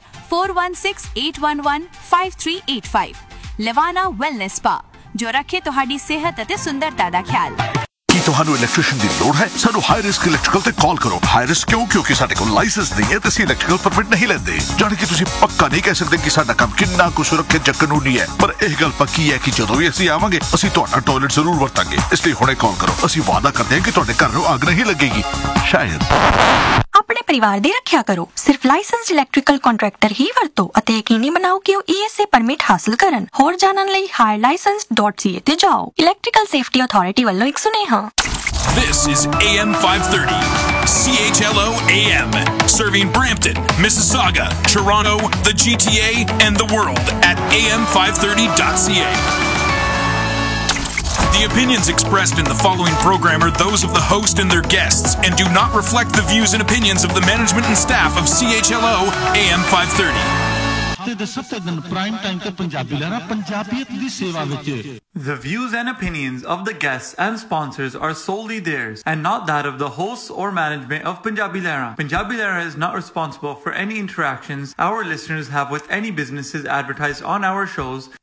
4168115385। ਲਿਵਾਨਾ wellness spa, ਜੋ ਰੱਖੇ ਤੁਹਾਡੀ ਸਿਹਤ ਅਤੇ ਸੁੰਦਰਤਾ ਦਾ ਖਿਆਲ। ਕੀ ਤੁਹਾਨੂੰ ਇਲੈਕਟ੍ਰੀਸ਼ੀਅਨ ਦੀ ਲੋੜ ਹੈ? ਸਾਨੂੰ ਹਾਈ ਰਿਸਕ ਇਲੈਕਟ੍ਰੀਕਲ ਤੇ ਕਾਲ ਕਰੋ। ਹਾਈ ਰਿਸਕ ਕਿਉਂ? ਕਿਉਂਕਿ ਸਾਡੇ ਕੋਲ ਲਾਇਸੈਂਸ ਨਹੀਂ ਹੈ ਤੇ ਅਸੀਂ ਇਲੈਕਟ੍ਰੀਕਲ ਪਰਮਿਟ ਨਹੀਂ ਲੈਂਦੇ। ਜਾਣੀ ਕਿ ਤੁਸੀਂ ਪੱਕਾ ਨਹੀਂ ਕਹਿ ਸਕਦੇ ਕਿ ਸਾਡਾ ਕੰਮ ਕਿੰਨਾ ਕੁ ਸੁਰੱਖਿਅਤ ਜਾਂ ਕਾਨੂੰਨੀ ਹੈ, ਪਰ ਇਹ ਗੱਲ ਪੱਕੀ ਹੈ ਕਿ ਜਦੋਂ ਵੀ ਅਸੀਂ ਆਵਾਂਗੇ ਅਸੀਂ ਤੁਹਾਡਾ ਟਾਇਲਟ ਜ਼ਰੂਰ ਵਰਤਾਂਗੇ। ਇਸ ਲਈ ਹੁਣੇ ਕਾਲ ਕਰੋ। ਅਸੀਂ ਵਾਅਦਾ ਕਰਦੇ ਹਾਂ ਕਿ ਤੁਹਾਡੇ ਘਰ ਨੂੰ ਅੱਗ ਨਹੀਂ ਲੱਗੇਗੀ। ਸ਼ਾਇਦ। ਆਪਣੇ ਪਰਿਵਾਰ ਦੀ ਰੱਖਿਆ ਕਰੋ। ਸਿਰਫ ਲਾਇਸੈਂਸਡ ਇਲੈਕਟ੍ਰੀਕਲ ਕੰਟਰੈਕਟਰ ਹੀ ਵਰਤੋ ਅਤੇ ਯਕੀਨੀ ਬਣਾਓ ਕਿ ਉਹ ESA ਪਰਮਿਟ ਹਾਸਲ ਕਰਨ। ਹੋਰ ਜਾਣਨ ਲਈ higherlicensed.ca ਤੇ ਜਾਓ। ਇਲੈਕਟ੍ਰੀਕਲ ਸੇਫਟੀ ਅਥਾਰਟੀ ਵੱਲੋਂ ਇੱਕ ਸੁਨੇਹਾ। This is AM 530, CHLO AM, serving Brampton, Mississauga, Toronto, the GTA, and the world at am530.ca. The opinions expressed in the following program are those of the host and their guests and do not reflect the views and opinions of the management and staff of CHLO AM 530. The views and opinions of the guests and sponsors are solely theirs and not that of the hosts or management of Punjabi Lehra. Punjabi Lehra is not responsible for any interactions our listeners have with any businesses advertised on our shows